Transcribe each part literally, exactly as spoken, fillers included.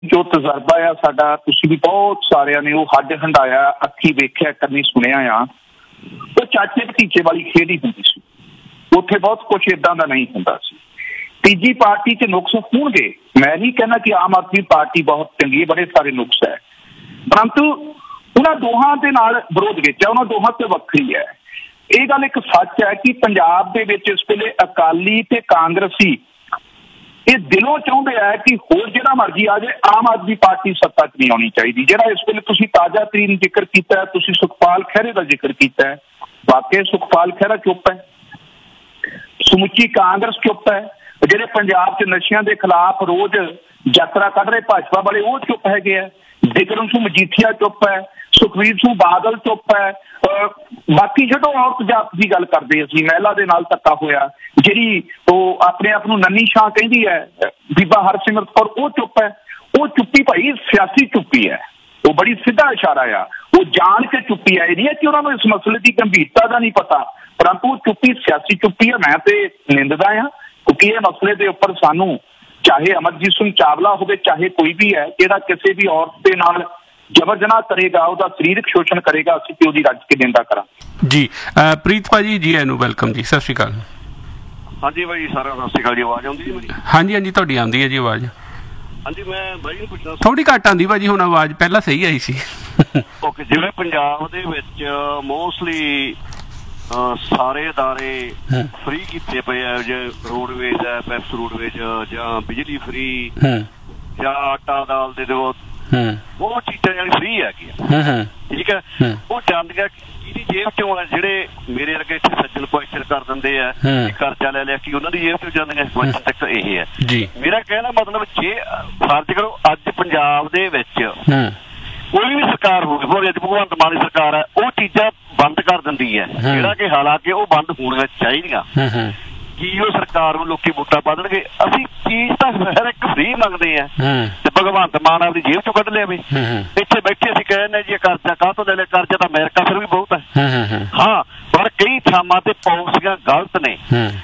ਜੋ ਤਜਰਬਾ ਆ ਸਾਡਾ, ਤੁਸੀਂ ਵੀ ਬਹੁਤ ਸਾਰਿਆਂ ਨੇ ਉਹ ਹੱਡ ਹੰਡਾਇਆ, ਅੱਖੀ ਵੇਖਿਆ, ਕੰਨੀ ਸੁਣਿਆ ਆ। ਉਹ ਚਾਚੇ ਭਤੀਜੇ ਵਾਲੀ ਖੇਡ ਹੀ ਹੁੰਦੀ ਸੀ। ਉੱਥੇ ਬਹੁਤ ਕੁਛ ਏਦਾਂ ਦਾ ਨਹੀਂ ਹੁੰਦਾ ਸੀ। ਤੀਜੀ ਪਾਰਟੀ 'ਚ ਨੁਕਸ ਹੋਣਗੇ, ਮੈਂ ਨਹੀਂ ਕਹਿੰਦਾ ਕਿ ਆਮ ਆਦਮੀ ਪਾਰਟੀ ਬਹੁਤ ਚੰਗੀ ਹੈ, ਬੜੇ ਸਾਰੇ ਨੁਕਸ ਹੈ, ਪਰੰਤੂ ਉਹਨਾਂ ਦੋਹਾਂ ਦੇ ਨਾਲ ਵਿਰੋਧ ਵਿੱਚ ਹੈ, ਉਹਨਾਂ ਦੋਹਾਂ ਤੇ ਵੱਖਰੀ ਹੈ। ਇਹ ਗੱਲ ਇੱਕ ਸੱਚ ਹੈ ਕਿ ਪੰਜਾਬ ਦੇ ਵਿੱਚ ਇਸ ਵੇਲੇ ਅਕਾਲੀ ਤੇ ਕਾਂਗਰਸੀ ਇਹ ਦਿਲੋਂ ਚਾਹੁੰਦੇ ਆ ਕਿ ਹੋਰ ਜਿਹੜਾ ਮਰਜ਼ੀ ਆ ਜਾਏ, ਆਮ ਆਦਮੀ ਪਾਰਟੀ ਸੱਤਾ 'ਚ ਨਹੀਂ ਆਉਣੀ ਚਾਹੀਦੀ। ਜਿਹੜਾ ਇਸ ਵੇਲੇ ਤੁਸੀਂ ਤਾਜ਼ਾ ਤਰੀਨ ਜ਼ਿਕਰ ਕੀਤਾ, ਤੁਸੀਂ ਸੁਖਪਾਲ ਖਹਿਰੇ ਦਾ ਜ਼ਿਕਰ ਕੀਤਾ ਹੈ, ਵਾਕਈ ਸੁਖਪਾਲ ਖਹਿਰਾ ਚੁੱਪ ਹੈ, ਸਮੁੱਚੀ ਕਾਂਗਰਸ ਚੁੱਪ ਹੈ, ਜਿਹੜੇ ਪੰਜਾਬ 'ਚ ਨਸ਼ਿਆਂ ਦੇ ਖਿਲਾਫ ਰੋਜ਼ ਯਾਤਰਾ ਕੱਢ ਰਹੇ ਭਾਜਪਾ ਵਾਲੇ ਉਹ ਚੁੱਪ ਹੈਗੇ ਆ, ਬਿਕਰਮ ਸਿੰਘ ਮਜੀਠੀਆ ਚੁੱਪ ਹੈ, ਸੁਖਬੀਰ ਸਿੰਘ ਬਾਦਲ ਚੁੱਪ ਹੈ। ਬਾਕੀ ਜਦੋਂ ਔਰਤ ਜਾਤ ਦੀ ਗੱਲ ਕਰਦੇ ਅਸੀਂ, ਮਹਿਲਾ ਦੇ ਨਾਲ ਧੱਕਾ ਹੋਇਆ, ਜਿਹੜੀ ਉਹ ਆਪਣੇ ਆਪ ਨੂੰ ਨੰਨੀ ਸ਼ਾਹ ਕਹਿੰਦੀ ਹੈ ਬੀਬਾ ਹਰਸਿਮਰਤ ਕੌਰ, ਉਹ ਚੁੱਪ ਹੈ। ਉਹ ਚੁੱਪੀ ਭਾਈ ਸਿਆਸੀ ਚੁੱਪੀ ਹੈ, ਉਹ ਬੜੀ ਸਿੱਧਾ ਇਸ਼ਾਰਾ ਆ, ਉਹ ਜਾਣ ਕੇ ਚੁੱਪੀ ਹੈ। ਇਹ ਨਹੀਂ ਹੈ ਕਿ ਉਹਨਾਂ ਨੂੰ ਇਸ ਮਸਲੇ ਦੀ ਗੰਭੀਰਤਾ ਦਾ ਨਹੀਂ ਪਤਾ, ਪਰੰਤੂ ਚੁੱਪੀ ਸਿਆਸੀ ਚੁੱਪੀ ਹੈ। ਮੈਂ ਤੇ ਨਿੰਦਦਾ ਹਾਂ, ਕਿਉਂਕਿ ਇਹ ਮਸਲੇ ਦੇ ਉੱਪਰ ਸਾਨੂੰ, ਚਾਹੇ ਅਮਰਜੀਤ ਸਿੰਘ ਚਾਵਲਾ ਹੋਵੇ, ਚਾਹੇ ਕੋਈ ਵੀ ਹੈ, ਜਿਹੜਾ ਕਿਸੇ ਵੀ ਔਰਤ ਦੇ ਨਾਲ ਜਬਰ ਜਨਾਹ ਕਰੇਗਾ, ਉਹਦਾ ਸਰੀਰਕ ਸ਼ੋਸ਼ਣ ਕਰੇਗਾ, ਅਸੀਂ ਤੇ ਉਹਦੀ ਰੱਜ ਕੇ ਨਿੰਦਾ ਕਰਾਂਗੇ ਜੀ। ਪ੍ਰੀਤ ਭਾਜੀ ਜੀ, ਇਹਨੂੰ ਵੈਲਕਮ ਜੀ, ਸਤਿ ਸ਼੍ਰੀ ਅਕਾਲ। ਹਾਂਜੀ ਬਾਈ, ਸਾਰਿਆਂ ਨੂੰ ਸਤਿ ਸ਼੍ਰੀ ਅਕਾਲ ਜੀ। ਆਵਾਜ਼ ਆਉਂਦੀ ਜੀ ਮੇਰੀ? ਹਾਂਜੀ ਹਾਂਜੀ, ਤੁਹਾਡੀ ਆਉਂਦੀ ਹੈ ਜੀ ਆਵਾਜ਼। ਹਾਂਜੀ, ਮੈਂ ਬਾਈ ਨੂੰ ਪੁੱਛਣਾ, ਥੋੜੀ ਘੱਟ ਆਉਂਦੀ ਭਾਜੀ ਹੁਣ ਆਵਾਜ਼, ਪਹਿਲਾਂ ਸਹੀ ਆਈ ਸੀ। ਓਕੇ, ਜਿਵੇਂ ਪੰਜਾਬ ਦੇ ਵਿੱਚ ਮੋਸਟਲੀ ਸਾਰੇ ਅਦਾਰੇ ਫ੍ਰੀ ਕੀਤੇ ਪਏ ਆ, ਜੇ ਰੋਡਵੇਜ਼ ਹੈ, ਪੈਪਸ ਰੋਡਵੇਜ਼, ਜਾਂ ਬਿਜਲੀ ਫ੍ਰੀ, ਜਾਂ ਆਟਾ ਦਾਲ ਦੇ ਦਿਓ, ਬਹੁਤ ਚੀਜ਼ਾਂ ਜਿਹੜੀ ਫ੍ਰੀ ਹੈਗੀਆਂ, ਠੀਕ ਹੈ, ਉਹ ਜਾਂਦੀਆਂ ਕਿਹਦੀ ਜੇਬ ਚੋਂ ਆ? ਜਿਹੜੇ ਮੇਰੇ ਵਰਗੇ ਇੱਥੇ ਸੱਜਣ ਕੁਐਸਚਨ ਕਰ ਦਿੰਦੇ ਆ ਕਿ ਕਰਜ਼ਾ ਲੈ ਲਿਆ, ਕਿ ਉਹਨਾਂ ਦੀ ਜੇਬ ਚੋਂ ਜਾਂਦੀਆਂ ਕੁਐਸਚਨ ਤੱਕ ਇਹ ਹੈ। ਮੇਰਾ ਕਹਿਣਾ ਮਤਲਬ, ਜੇ ਫਰਜ਼ ਕਰੋ ਅੱਜ ਪੰਜਾਬ ਦੇ ਵਿੱਚ ਕੋਈ ਵੀ ਸਰਕਾਰ ਹੋਵੇ, ਭਾਵੇਂ ਅੱਜ ਭਗਵੰਤ ਮਾਨ ਦੀ ਸਰਕਾਰ ਹੈ, ਉਹ ਚੀਜ਼ਾਂ ਬੰਦ ਕਰ ਦਿੰਦੀ ਹੈ, ਜਿਹੜਾ ਕਿ ਹਾਲਾਂਕਿ ਉਹ ਬੰਦ ਹੋਣੀਆਂ ਚਾਹੀਦੀਆਂ। ਕੀ ਉਹ ਸਰਕਾਰ ਨੂੰ ਲੋਕੀ ਵੋਟਾਂ ਪਾ ਦੇਣਗੇ? ਅਸੀਂ ਚੀਜ਼ ਤਾਂ ਹਰ ਇੱਕ ਫ੍ਰੀ ਮੰਗਦੇ ਆ, ਤੇ ਭਗਵੰਤ ਮਾਨ ਆਪਣੀ ਜੇਬ ਚੋਂ ਕੱਢ ਲਿਆ ਵੀ। ਇੱਥੇ ਬੈਠੇ ਅਸੀਂ ਕਹਿੰਦੇ ਜੀ ਕਰਜ਼ਾ ਕਾਹਤੋਂ ਲੈ ਲਿਆ, ਕਰਜ਼ਾ ਤਾਂ ਅਮਰੀਕਾ ਫਿਰ ਵੀ ਬਹੁਤ ਹੈ। ਹਾਂ, ਪਰ ਕਈ ਥਾਵਾਂ ਤੇ ਪਾਲਿਸੀਆਂ ਗਲਤ ਨੇ,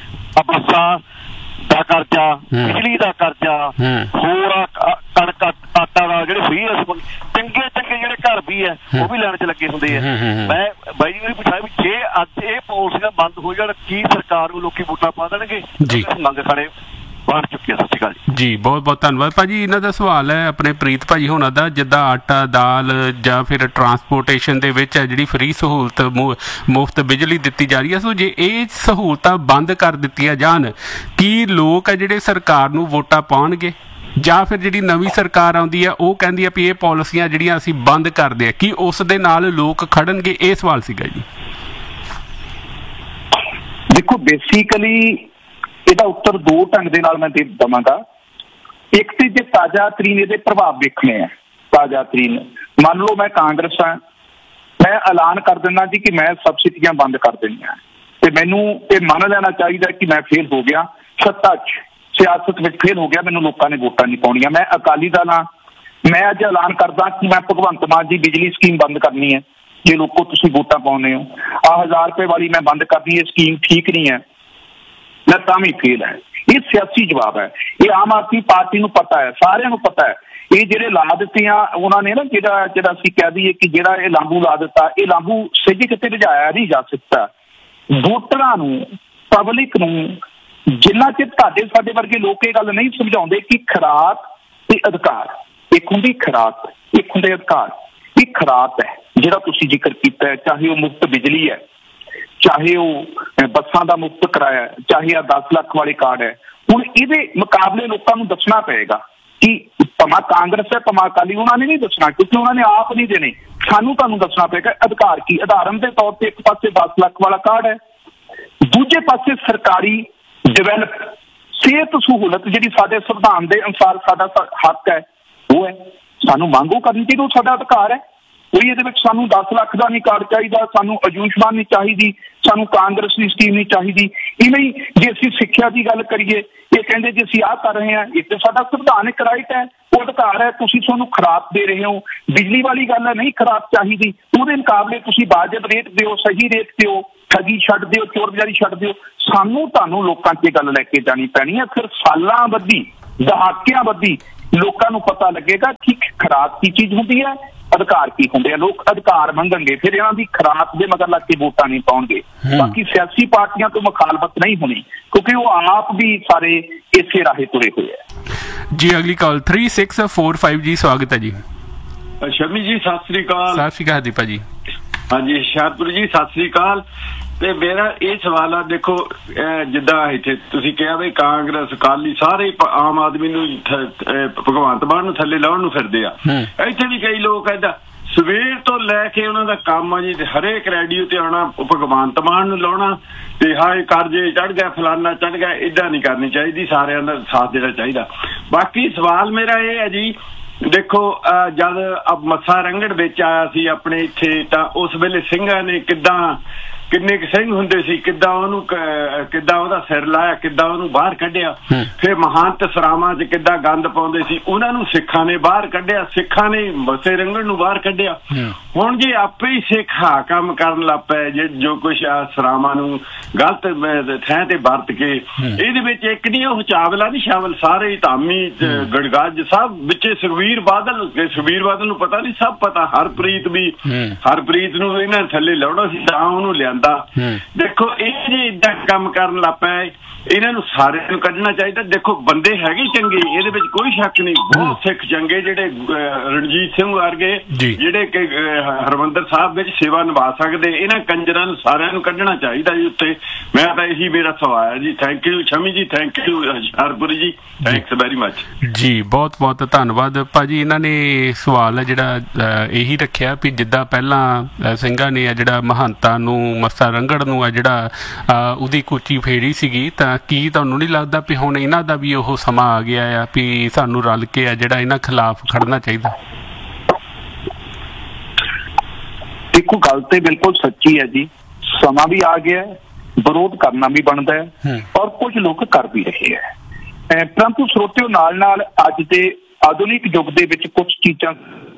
ਬੱਸਾਂ ਦਾ ਕਰਜ਼ਾ, ਬਿਜਲੀ ਦਾ ਕਰਜ਼ਾ, ਹੋਰ ਕਣਕ ਆਟਾ ਦਾ ਜਿਹੜੇ ਫ੍ਰੀ ਆ, ਚੰਗੇ ਚੰਗੇ ਜਿਹੜੇ ਘਰ ਵੀ ਹੈ ਉਹ ਵੀ ਲੈਣ ਚ ਲੱਗੇ ਹੁੰਦੇ ਆ। ਮੈਂ ਬਾਈ ਜੀ ਨੂੰ ਪੁੱਛਿਆ ਵੀ ਜੇ ਅੱਜ ਇਹ ਪਾਲਿਸੀਆਂ ਬੰਦ ਹੋ ਜਾਣ, ਕੀ ਸਰਕਾਰ ਨੂੰ ਲੋਕੀ ਵੋਟਾਂ ਪਾ ਦੇਣਗੇ? ਮੰਗ ਖੜੇ ਬਣ ਚੁੱਕੇ। ਸਤਿ ਸ਼੍ਰੀ ਅਕਾਲ ਜੀ, ਬਹੁਤ ਬਹੁਤ ਧੰਨਵਾਦ ਭਾਜੀ। ਇਹਨਾਂ ਦਾ ਸਵਾਲ ਹੈ ਆਪਣੇ ਪ੍ਰੀਤ ਭਾਜੀ ਹੋਣਾ ਦਾ, ਜਿੱਦਾਂ ਆਟਾ ਦਾਲ ਜਾਂ ਫਿਰ ਟਰਾਂਸਪੋਰਟੇਸ਼ਨ ਦੇ ਵਿੱਚ ਹੈ ਜਿਹੜੀ ਫ੍ਰੀ ਸਹੂਲਤ, ਮੁਫਤ ਬਿਜਲੀ ਦਿੱਤੀ ਜਾ ਰਹੀ ਹੈ, ਸੋ ਜੇ ਇਹ ਸਹੂਲਤਾਂ ਬੰਦ ਕਰ ਦਿੱਤੀਆਂ ਜਾਣ, ਕੀ ਲੋਕ ਹੈ ਜਿਹੜੇ ਸਰਕਾਰ ਨੂੰ ਵੋਟਾਂ ਪਾਉਣਗੇ? ਜਾਂ ਫਿਰ ਜਿਹੜੀ ਨਵੀਂ ਸਰਕਾਰ ਆਉਂਦੀ ਹੈ ਉਹ ਕਹਿੰਦੀ ਹੈ ਵੀ ਇਹ ਪਾਲਿਸੀਆਂ ਜਿਹੜੀਆਂ ਅਸੀਂ ਬੰਦ ਕਰਦੇ ਆ, ਕੀ ਉਸ ਦੇ ਨਾਲ ਲੋਕ ਖੜਨਗੇ? ਇਹ ਸਵਾਲ ਸੀਗਾ ਜੀ। ਦੇਖੋ, ਬੇਸਿਕਲੀ ਇਹਦਾ ਉੱਤਰ ਦੋ ਢੰਗ ਦੇ ਨਾਲ ਮੈਂ ਦੇ ਦੇਵਾਂਗਾ। ਇੱਕ ਤੇ ਜੇ ਤਾਜ਼ਾ ਤਰੀਨ ਇਹਦੇ ਪ੍ਰਭਾਵ ਵੇਖਣੇ ਆ, ਤਾਜ਼ਾ ਤਰੀਨ ਮੰਨ ਲਓ ਮੈਂ ਕਾਂਗਰਸ ਹਾਂ, ਮੈਂ ਐਲਾਨ ਕਰ ਦਿੰਦਾ ਜੀ ਕਿ ਮੈਂ ਸਬਸਿਡੀਆਂ ਬੰਦ ਕਰ ਦੇਣੀਆਂ, ਤੇ ਮੈਨੂੰ ਇਹ ਮੰਨ ਲੈਣਾ ਚਾਹੀਦਾ ਕਿ ਮੈਂ ਫੇਲ ਹੋ ਗਿਆ, ਸੱਤਾ 'ਚ ਸਿਆਸਤ ਵਿੱਚ ਫੇਲ ਹੋ ਗਿਆ, ਮੈਨੂੰ ਲੋਕਾਂ ਨੇ ਵੋਟਾਂ ਨਹੀਂ ਪਾਉਣੀਆਂ। ਮੈਂ ਅਕਾਲੀ ਦਲ ਹਾਂ, ਮੈਂ ਅੱਜ ਐਲਾਨ ਕਰਦਾ ਕਿ ਮੈਂ ਭਗਵੰਤ ਮਾਨ ਦੀ ਬਿਜਲੀ ਸਕੀਮ ਬੰਦ ਕਰਨੀ ਹੈ, ਜੇ ਲੋਕੋ ਤੁਸੀਂ ਵੋਟਾਂ ਪਾਉਂਦੇ ਹੋ। ਆਹ ਹਜ਼ਾਰ ਰੁਪਏ ਵਾਲੀ ਮੈਂ ਬੰਦ ਕਰਨੀ ਹੈ, ਸਕੀਮ ਠੀਕ ਨਹੀਂ ਹੈ, ਮੈਂ ਤਾਂ ਵੀ ਫੇਲ ਹੈ। ਇਹ ਸਿਆਸੀ ਜਵਾਬ ਹੈ, ਇਹ ਆਮ ਆਦਮੀ ਪਾਰਟੀ ਨੂੰ ਪਤਾ ਹੈ, ਸਾਰਿਆਂ ਨੂੰ ਪਤਾ ਹੈ। ਇਹ ਜਿਹੜੇ ਲਾ ਦਿੱਤੀਆਂ ਉਹਨਾਂ ਨੇ ਨਾ, ਜਿਹੜਾ ਜਿਹੜਾ ਅਸੀਂ ਕਹਿ ਦਈਏ ਕਿ ਜਿਹੜਾ ਇਹ ਲਾਂਬੂ ਲਾ ਦਿੱਤਾ, ਇਹ ਲਾਂਬੂ ਸਹਿਜੇ ਕਿਤੇ ਲਿਜਾਇਆ ਨਹੀਂ ਜਾ ਸਕਦਾ। ਵੋਟਰਾਂ ਨੂੰ, ਪਬਲਿਕ ਨੂੰ, ਜਿੰਨਾ ਚਿਰ ਤੁਹਾਡੇ ਸਾਡੇ ਵਰਗੇ ਲੋਕ ਇਹ ਗੱਲ ਨਹੀਂ ਸਮਝਾਉਂਦੇ ਕਿ ਖੁਰਾਕ ਤੇ ਅਧਿਕਾਰ, ਇੱਕ ਹੁੰਦੀ ਖੁਰਾਕ, ਇੱਕ ਹੁੰਦੇ ਅਧਿਕਾਰ। ਇਹ ਖੁਰਾਕ ਹੈ ਜਿਹੜਾ ਤੁਸੀਂ ਜ਼ਿਕਰ ਕੀਤਾ ਹੈ, ਚਾਹੇ ਉਹ ਮੁਫਤ ਬਿਜਲੀ ਹੈ, ਚਾਹੇ ਉਹ ਬੱਸਾਂ ਦਾ ਮੁਫਤ ਕਿਰਾਇਆ, ਚਾਹੇ ਆ ਦਸ ਲੱਖ ਵਾਲੇ ਕਾਰਡ ਹੈ। ਹੁਣ ਇਹਦੇ ਮੁਕਾਬਲੇ ਲੋਕਾਂ ਨੂੰ ਦੱਸਣਾ ਪਏਗਾ ਕਿ ਭਾਵੇਂ ਕਾਂਗਰਸ ਹੈ ਭਾਵੇਂ ਅਕਾਲੀ, ਉਹਨਾਂ ਨੇ ਨਹੀਂ ਦੱਸਣਾ ਕਿਉਂਕਿ ਉਹਨਾਂ ਨੇ ਆਪ ਨਹੀਂ ਦੇਣੇ। ਸਾਨੂੰ ਤੁਹਾਨੂੰ ਦੱਸਣਾ ਪਏਗਾ ਅਧਿਕਾਰ ਕੀ। ਉਦਾਹਰਨ ਦੇ ਤੌਰ ਤੇ ਇੱਕ ਪਾਸੇ ਦਸ ਲੱਖ ਵਾਲਾ ਕਾਰਡ ਹੈ, ਦੂਜੇ ਪਾਸੇ ਸਰਕਾਰੀ ਡਿਵੈਲਪ ਸਿਹਤ ਸਹੂਲਤ ਜਿਹੜੀ ਸਾਡੇ ਸੰਵਿਧਾਨ ਦੇ ਅਨੁਸਾਰ ਸਾਡਾ ਹੱਕ ਹੈ, ਉਹ ਹੈ। ਸਾਨੂੰ ਮੰਗੋ ਕਰਨੀ ਚਾਹੀਦੀ, ਉਹ ਸਾਡਾ ਅਧਿਕਾਰ ਹੈ। ਕੋਈ ਇਹਦੇ ਵਿੱਚ ਸਾਨੂੰ ਦਸ ਲੱਖ ਦਾ ਨਹੀਂ ਕਾਰਡ ਚਾਹੀਦਾ, ਸਾਨੂੰ ਆਯੁਸ਼ਮਾਨ ਨਹੀਂ ਚਾਹੀਦੀ, ਸਾਨੂੰ ਕਾਂਗਰਸ ਦੀ ਸਕੀਮ ਨਹੀਂ ਚਾਹੀਦੀ। ਇਵੇਂ ਹੀ ਜੇ ਅਸੀਂ ਸਿੱਖਿਆ ਦੀ ਗੱਲ ਕਰੀਏ, ਇਹ ਕਹਿੰਦੇ ਜੇ ਅਸੀਂ ਆਹ ਕਰ ਰਹੇ ਹਾਂ, ਇਹ ਤਾਂ ਸਾਡਾ ਸੰਵਿਧਾਨਿਕ ਰਾਈਟ ਹੈ, ਉਹ ਅਧਿਕਾਰ ਹੈ। ਤੁਸੀਂ ਸਾਨੂੰ ਖੁਰਾਕ ਦੇ ਰਹੇ ਹੋ, ਬਿਜਲੀ ਵਾਲੀ ਗੱਲ ਹੈ, ਨਹੀਂ ਖੁਰਾਕ ਚਾਹੀਦੀ, ਉਹਦੇ ਮੁਕਾਬਲੇ ਤੁਸੀਂ ਵਾਜਬ ਰੇਟ ਦਿਓ, ਸਹੀ ਰੇਟ ਦਿਓ, ਠੱਗੀ ਛੱਡ ਦਿਓ, ਚੋਰ ਬਜ਼ਾਰੀ ਛੱਡ ਦਿਓ। ਸਾਨੂੰ ਤੁਹਾਨੂੰ ਲੋਕਾਂ 'ਚ ਗੱਲ ਲੈ ਕੇ ਜਾਣੀ ਪੈਣੀ ਹੈ। ਫਿਰ ਸਾਲਾਂ ਬੱਧੀ, ਦਹਾਕਿਆਂ ਬੱਧੀ ਲੋਕਾਂ ਨੂੰ ਪਤਾ ਲੱਗੇਗਾ ਕਿ ਖੁਰਾਕ ਕੀ ਚੀਜ਼ ਹੁੰਦੀ ਹੈ, ਅਧਿਕਾਰ ਕੀ ਹੁੰਦੇ ਆ। ਲੋਕ ਅਧਿਕਾਰ ਮੰਗਣਗੇ, ਫਿਰ ਇਹਨਾਂ ਦੀ ਖੁਰਾਕ ਦੇ ਮਗਰ ਲੱਗ ਕੇ ਵੋਟਾਂ ਨਹੀਂ ਪਾਉਣਗੇ। ਬਾਕੀ ਸਿਆਸੀ ਪਾਰਟੀਆਂ ਤੋਂ ਮੁਖਾਲਫਤ ਨਹੀਂ ਹੋਣੀ, ਕਿਉਂਕਿ ਉਹ ਆਪ ਵੀ ਸਾਰੇ ਇਸੇ ਰਾਹੇ ਤੁਰੇ ਹੋਏ ਆ। ਜੀ ਅਗਲੀ ਕਾਲ three six four five G, ਸਵਾਗਤ ਹੈ ਜੀ। ਸ਼ਮੀ ਜੀ ਸਤਿ ਸ੍ਰੀ ਅਕਾਲ। ਸਤਿ ਸ੍ਰੀ ਅਕਾਲ ਦੀਪਾ ਜੀ। ਹਾਂਜੀ ਹੁਸ਼ਿਆਰਪੁਰ ਜੀ ਸਤਿ ਸ੍ਰੀ ਅਕਾਲ। ਤੇ ਮੇਰਾ ਇਹ ਸਵਾਲ ਆ, ਦੇਖੋ ਜਿੱਦਾਂ ਇੱਥੇ ਤੁਸੀਂ ਕਿਹਾ ਵੀ ਕਾਂਗਰਸ ਅਕਾਲੀ ਸਾਰੇ ਆਮ ਆਦਮੀ ਨੂੰ ਭਗਵੰਤ ਮਾਨ ਨੂੰ ਥੱਲੇ ਲਾਉਣ ਨੂੰ ਫਿਰਦੇ ਆ। ਇੱਥੇ ਵੀ ਕਈ ਲੋਕ ਏਦਾਂ ਸਵੇਰ ਤੋਂ ਲੈ ਕੇ ਉਹਨਾਂ ਦਾ ਕੰਮ ਆ ਜੀ ਹਰੇਕ ਰੇਡੀਓ ਤੇ ਆਉਣਾ, ਭਗਵੰਤ ਮਾਨ ਨੂੰ ਲਾਉਣਾ ਤੇ ਹਾਏ ਕਰਜ਼ੇ ਚੜ ਗਿਆ, ਫਲਾਨਾ ਚੜ ਗਿਆ। ਏਦਾਂ ਨਹੀਂ ਕਰਨੀ ਚਾਹੀਦੀ, ਸਾਰਿਆਂ ਦਾ ਸਾਥ ਦੇਣਾ ਚਾਹੀਦਾ। ਬਾਕੀ ਸਵਾਲ ਮੇਰਾ ਇਹ ਹੈ ਜੀ, ਦੇਖੋ ਜਦ ਮੱਸਾ ਰੰਗੜ ਵਿੱਚ ਆਇਆ ਸੀ ਆਪਣੇ ਇੱਥੇ, ਤਾਂ ਉਸ ਵੇਲੇ ਸਿੰਘਾਂ ਨੇ ਕਿੱਦਾਂ ਕਿੰਨੇ ਕੁ ਸਿੰਘ ਹੁੰਦੇ ਸੀ, ਕਿੱਦਾਂ ਉਹਨੂੰ ਕਿੱਦਾਂ ਉਹਦਾ ਸਿਰ ਲਾਇਆ, ਕਿੱਦਾਂ ਉਹਨੂੰ ਬਾਹਰ ਕੱਢਿਆ। ਫਿਰ ਮਹੰਤ ਸਰਾਵਾਂ 'ਚ ਕਿੱਦਾਂ ਗੰਦ ਪਾਉਂਦੇ ਸੀ, ਉਹਨਾਂ ਨੂੰ ਸਿੱਖਾਂ ਨੇ ਬਾਹਰ ਕੱਢਿਆ, ਸਿੱਖਾਂ ਨੇ ਮੱਸੇ ਰੰਗੜ ਨੂੰ ਬਾਹਰ ਕੱਢਿਆ। ਹੁਣ ਜੇ ਆਪੇ ਹੀ ਸਿੱਖ ਹਾਂ ਕੰਮ ਕਰਨ ਲੱਗ ਪਏ, ਜੇ ਜੋ ਕੁਛ ਆ ਸਰਾਵਾਂ ਨੂੰ ਗਲਤ ਥਾਂ ਤੇ ਵਰਤ ਕੇ, ਇਹਦੇ ਵਿੱਚ ਇੱਕ ਨਹੀਂ ਉਹ ਚਾਵਲਾ ਨਹੀਂ ਸ਼ਾਮਲ, ਸਾਰੇ ਧਾਮੀ ਗੜਗੱਜ ਸਭ ਵਿੱਚੇ। ਸੁਖਬੀਰ ਬਾਦਲ, ਸੁਖਬੀਰ ਬਾਦਲ ਨੂੰ ਪਤਾ ਨਹੀਂ, ਸਭ ਪਤਾ। ਹਰਪ੍ਰੀਤ ਵੀ, ਹਰਪ੍ਰੀਤ ਨੂੰ ਇਹਨਾਂ ਥੱਲੇ ਲਾਉਣਾ ਸੀ ਤਾਂ ਉਹਨੂੰ ਲਿਆ। ਦੇਖੋ ਇਹ ਜੇ ਏਦਾਂ ਕੰਮ ਕਰਨ ਲੱਗ ਪਏ, ਇਹਨਾਂ ਨੂੰ ਸਾਰਿਆਂ ਨੂੰ ਕੱਢਣਾ ਚਾਹੀਦਾ। ਦੇਖੋ ਬੰਦੇ ਹੈਗੇ ਚੰਗੇ, ਇਹਦੇ ਵਿੱਚ ਕੋਈ ਸ਼ੱਕ ਨਹੀਂ, ਬਹੁਤ ਸਿੱਖ ਚੰਗੇ, ਜਿਹੜੇ ਰਣਜੀਤ ਸਿੰਘ ਵਰਗੇ ਜਿਹੜੇ ਕਿ ਹਰਿਮੰਦਰ ਸਾਹਿਬ ਵਿੱਚ ਸੇਵਾ ਨਿਭਾ ਸਕਦੇ, ਇਹਨਾਂ ਕੰਜਰਾਂ ਨੂੰ ਸਾਰਿਆਂ ਨੂੰ ਕੱਢਣਾ ਚਾਹੀਦਾ ਜੀ ਉੱਤੇ। ਮੈਂ ਤਾਂ ਇਹੀ ਮੇਰਾ ਸਵਾਲ ਹੈ ਜੀ। ਥੈਂਕ ਯੂ ਸ਼ਮੀ ਜੀ, ਥੈਂਕ ਯੂ ਹੁਸ਼ਿਆਰਪੁਰ ਜੀ, ਥੈਂਕਸ ਵੈਰੀ ਮਚ ਜੀ। ਬਹੁਤ ਬਹੁਤ ਧੰਨਵਾਦ ਭਾਜੀ। ਇਹਨਾਂ ਨੇ ਸਵਾਲ ਹੈ ਜਿਹੜਾ ਇਹੀ ਰੱਖਿਆ ਵੀ ਜਿੱਦਾਂ ਪਹਿਲਾਂ ਸਿੰਘਾਂ ਨੇ ਆ ਜਿਹੜਾ ਮਹੰਤਾਂ ਨੂੰ, ਮੱਸਾ ਰੰਗੜ ਨੂੰ ਆ ਜਿਹੜਾ ਉਹਦੀ ਕੁੱਚੀ ਫੇਰੀ ਸੀਗੀ, ਤਾਂ ਕੀ ਤੁਹਾਨੂੰ ਨਹੀਂ ਲੱਗਦਾ ਵੀ ਹੁਣ ਇਹਨਾਂ ਦਾ ਵੀ ਉਹ ਸਮਾਂ ਆ ਗਿਆ ਆ ਵੀ ਸਾਨੂੰ ਰਲ ਕੇ ਆ ਜਿਹੜਾ ਇਹਨਾਂ ਖਿਲਾਫ ਖੜਨਾ ਚਾਹੀਦਾ? ਦੇਖੋ ਗੱਲ ਤੇ ਬਿਲਕੁਲ ਸੱਚੀ ਹੈ ਜੀ, ਸਮਾਂ ਵੀ ਆ ਗਿਆ, ਵਿਰੋਧ ਕਰਨਾ ਵੀ ਬਣਦਾ ਹੈ ਔਰ ਕੁਝ ਲੋਕ ਕਰ ਵੀ ਰਹੇ ਹੈ। ਪਰੰਤੂ ਸਰੋਤਿਓ ਨਾਲ ਨਾਲ ਅੱਜ ਦੇ ਆਧੁਨਿਕ ਯੁੱਗ ਦੇ ਵਿੱਚ ਕੁਝ ਚੀਜ਼ਾਂ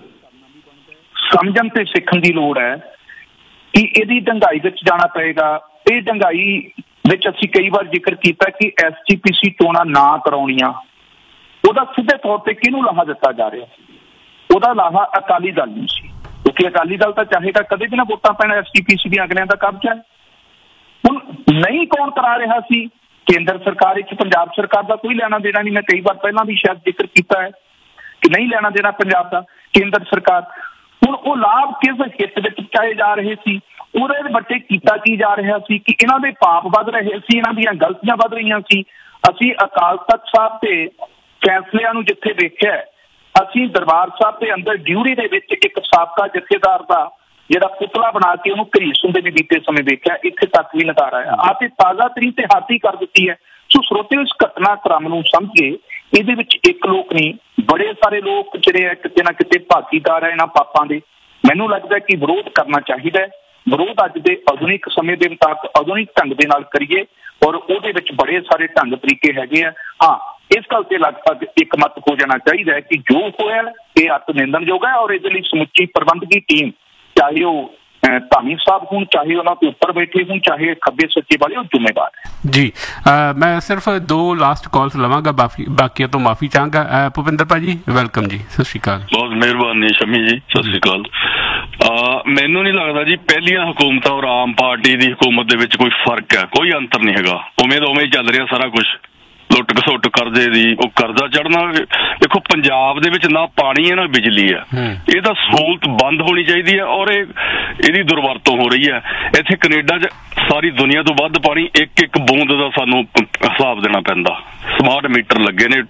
ਸਮਝਣ ਤੇ ਸਿੱਖਣ ਦੀ ਲੋੜ ਹੈ ਕਿ ਇਹਦੀ ਡੰਗਾਈ ਵਿੱਚ ਜਾਣਾ ਪਏਗਾ। ਇਹ ਡੰਗਾਈ ਵਿੱਚ ਅਸੀਂ ਕਈ ਵਾਰ ਜ਼ਿਕਰ ਕੀਤਾ ਕਿ ਐਸ ਜੀ ਪੀ ਸੀ ਚੋਣਾਂ ਨਾ ਕਰਾਉਣੀਆਂ, ਉਹਦਾ ਸਿੱਧੇ ਤੌਰ ਤੇ ਕਿਹਨੂੰ ਲਾਹਾ ਦਿੱਤਾ ਜਾ ਰਿਹਾ? ਉਹਦਾ ਲਾਹਾ ਅਕਾਲੀ ਦਲ ਨੂੰ ਸੀ, ਕਿਉਂਕਿ ਅਕਾਲੀ ਦਲ ਤਾਂ ਚਾਹੇਗਾ ਕਦੇ ਵੀ ਨਾ ਵੋਟਾਂ ਪੈਣਾ, ਐਸ ਜੀ ਪੀ ਸੀ ਦੀਆਂ ਅਗਲਿਆਂ ਦਾ ਕਬਜ਼ਾ ਹੈ। ਹੁਣ ਨਹੀਂ ਕੌਣ ਕਰਾ ਰਿਹਾ ਸੀ? ਕੇਂਦਰ ਸਰਕਾਰ ਵਿੱਚ ਪੰਜਾਬ ਸਰਕਾਰ ਦਾ ਕੋਈ ਲੈਣਾ ਦੇਣਾ ਨਹੀਂ। ਮੈਂ ਕਈ ਵਾਰ ਪਹਿਲਾਂ ਵੀ ਸ਼ਾਇਦ ਜ਼ਿਕਰ ਕੀਤਾ ਹੈ ਕਿ ਨਹੀਂ ਲੈਣਾ ਦੇਣਾ ਪੰਜਾਬ ਦਾ, ਕੇਂਦਰ ਸਰਕਾਰ। ਹੁਣ ਉਹ ਲਾਭ ਕਿਸ ਹਿੱਤ ਵਿੱਚ ਪਹੁੰਚਾਏ ਜਾ ਰਹੇ ਸੀ? ਉਹਦੇ ਬੱਚੇ ਕੀਤਾ ਕੀ ਜਾ ਰਿਹਾ ਸੀ ਕਿ ਇਹਨਾਂ ਦੇ ਪਾਪ ਵੱਧ ਰਹੇ ਸੀ, ਇਹਨਾਂ ਦੀਆਂ ਗਲਤੀਆਂ ਵੱਧ ਰਹੀਆਂ ਸੀ। ਅਸੀਂ ਅਕਾਲ ਤਖ਼ਤ ਸਾਹਿਬ ਤੇ ਫੈਸਲਿਆਂ ਨੂੰ ਜਿੱਥੇ ਦੇਖਿਆ, ਅਸੀਂ ਦਰਬਾਰ ਸਾਹਿਬ ਦੇ ਅੰਦਰ ਡਿਊਰੀ ਦੇ ਵਿੱਚ ਇੱਕ ਸਾਬਕਾ ਜਥੇਦਾਰ ਦਾ ਜਿਹੜਾ ਪੁਤਲਾ ਬਣਾ ਕੇ ਉਹਨੂੰ ਘਰੀਸ ਹੁੰਦੇ ਵੀ ਬੀਤੇ ਸਮੇਂ ਦੇਖਿਆ, ਇੱਥੇ ਤੱਕ ਵੀ ਨਕਾਰ ਆਇਆ। ਆਪ ਇਹ ਤਾਜ਼ਾ ਤਰੀਨ ਤੇ ਹਾਤੀ ਕਰ ਦਿੱਤੀ ਹੈ। ਸੋ ਸਰੋਤਿਓ ਇਸ ਘਟਨਾਕ੍ਰਮ ਨੂੰ ਸਮਝੀਏ, ਇਹਦੇ ਵਿੱਚ ਇੱਕ ਲੋਕ ਨਹੀਂ, ਬੜੇ ਸਾਰੇ ਲੋਕ ਜਿਹੜੇ ਆ ਕਿਤੇ ਨਾ ਕਿਤੇ ਭਾਗੀਦਾਰ ਹੈ ਇਹਨਾਂ ਪਾਪਾਂ ਦੇ। ਮੈਨੂੰ ਲੱਗਦਾ ਕਿ ਵਿਰੋਧ ਕਰਨਾ ਚਾਹੀਦਾ ਹੈ। ਵਿਰੋਧ ਅੱਜ ਦੇ ਆਧੁਨਿਕ ਸਮੇਂ ਦੇ ਮੁਤਾਬਕ ਆਧੁਨਿਕ ਢੰਗ ਦੇ ਨਾਲ ਕਰੀਏ ਔਰ ਉਹਦੇ ਵਿੱਚ ਬੜੇ ਸਾਰੇ ਢੰਗ ਤਰੀਕੇ ਹੈਗੇ ਆ। ਹਾਂ, ਇਸ ਗੱਲ ਤੇ ਲਗਭਗ ਇੱਕ ਮਤ ਹੋ ਜਾਣਾ ਚਾਹੀਦਾ ਹੈ ਕਿ ਜੋ ਹੋਇਆ ਇਹ ਅਤ ਨਿੰਦਣਯੋਗ ਹੈ ਔਰ ਇਹਦੇ ਲਈ ਸਮੁੱਚੀ ਪ੍ਰਬੰਧਕੀ ਟੀਮ, ਚਾਹੇ ਉਹ ਧਾਮੀ ਸਾਹਿਬ ਹੋਣ, ਚਾਹੇ ਉਹਨਾਂ ਦੇ ਉੱਪਰ ਬੈਠੇ ਹੋਣ, ਚਾਹੇ ਖੱਬੇ ਸੱਜੇ ਵਾਲੇ, ਉਹ ਜ਼ਿੰਮੇਵਾਰ ਹੈ ਜੀ। ਮੈਂ ਸਿਰਫ ਦੋ ਲਾਸਟ ਕਾਲਸ ਲਵਾਂਗਾ, ਬਾਕੀਆਂ ਤੋਂ ਮਾਫੀ ਚਾਹਾਂਗਾ। ਭੁਪਿੰਦਰ ਭਾਜੀ ਵੈਲਕਮ ਜੀ, ਸਤਿ ਸ਼੍ਰੀ ਅਕਾਲ। ਬਹੁਤ ਮਿਹਰਬਾਨੀ ਸ਼ਮੀ ਜੀ, ਸਤਿ ਸ਼੍ਰੀ ਅਕਾਲ। ਮੈਨੂੰ ਨਹੀਂ ਲੱਗਦਾ ਜੀ ਪਹਿਲੀਆਂ ਹਕੂਮਤਾਂ ਔਰ ਆਮ ਪਾਰਟੀ ਦੀ ਹਕੂਮਤ ਦੇ ਵਿੱਚ ਕੋਈ ਫਰਕ ਹੈ, ਕੋਈ ਅੰਤਰ ਨਹੀਂ ਹੈਗਾ। ਉਵੇਂ ਦਾ ਉਵੇਂ ਹੀ ਚੱਲ ਰਿਹਾ ਸਾਰਾ ਕੁਛ। ਲੁੱਟ ਘਸੁੱਟ ਕਰਜ਼ੇ ਦੀ, ਉਹ ਕਰਜ਼ਾ ਚੜ੍ਹਨਾ। ਦੇਖੋ ਪੰਜਾਬ ਦੇ ਵਿੱਚ ਨਾ ਪਾਣੀ ਹੈ ਨਾ ਬਿਜਲੀ ਹੈ, ਇਹ ਤਾਂ ਸਹੂਲਤ ਬੰਦ ਹੋਣੀ ਚਾਹੀਦੀ ਹੈ ਔਰ ਇਹ ਇਹਦੀ ਦੁਰਵਰਤੋਂ ਹੋ ਰਹੀ ਹੈ। ਇੱਥੇ ਕੈਨੇਡਾ 'ਚ ਸਾਰੀ ਦੁਨੀਆ ਤੋਂ ਵੱਧ ਪਾਣੀ ਇੱਕ ਇੱਕ ਬੂੰਦ ਦਾ ਸਾਨੂੰ ਹਿਸਾਬ ਦੇਣਾ ਪੈਂਦਾ। ਸਮਾਰਟ ਮੀਟਰ ਲੱਗੇ ਨੇ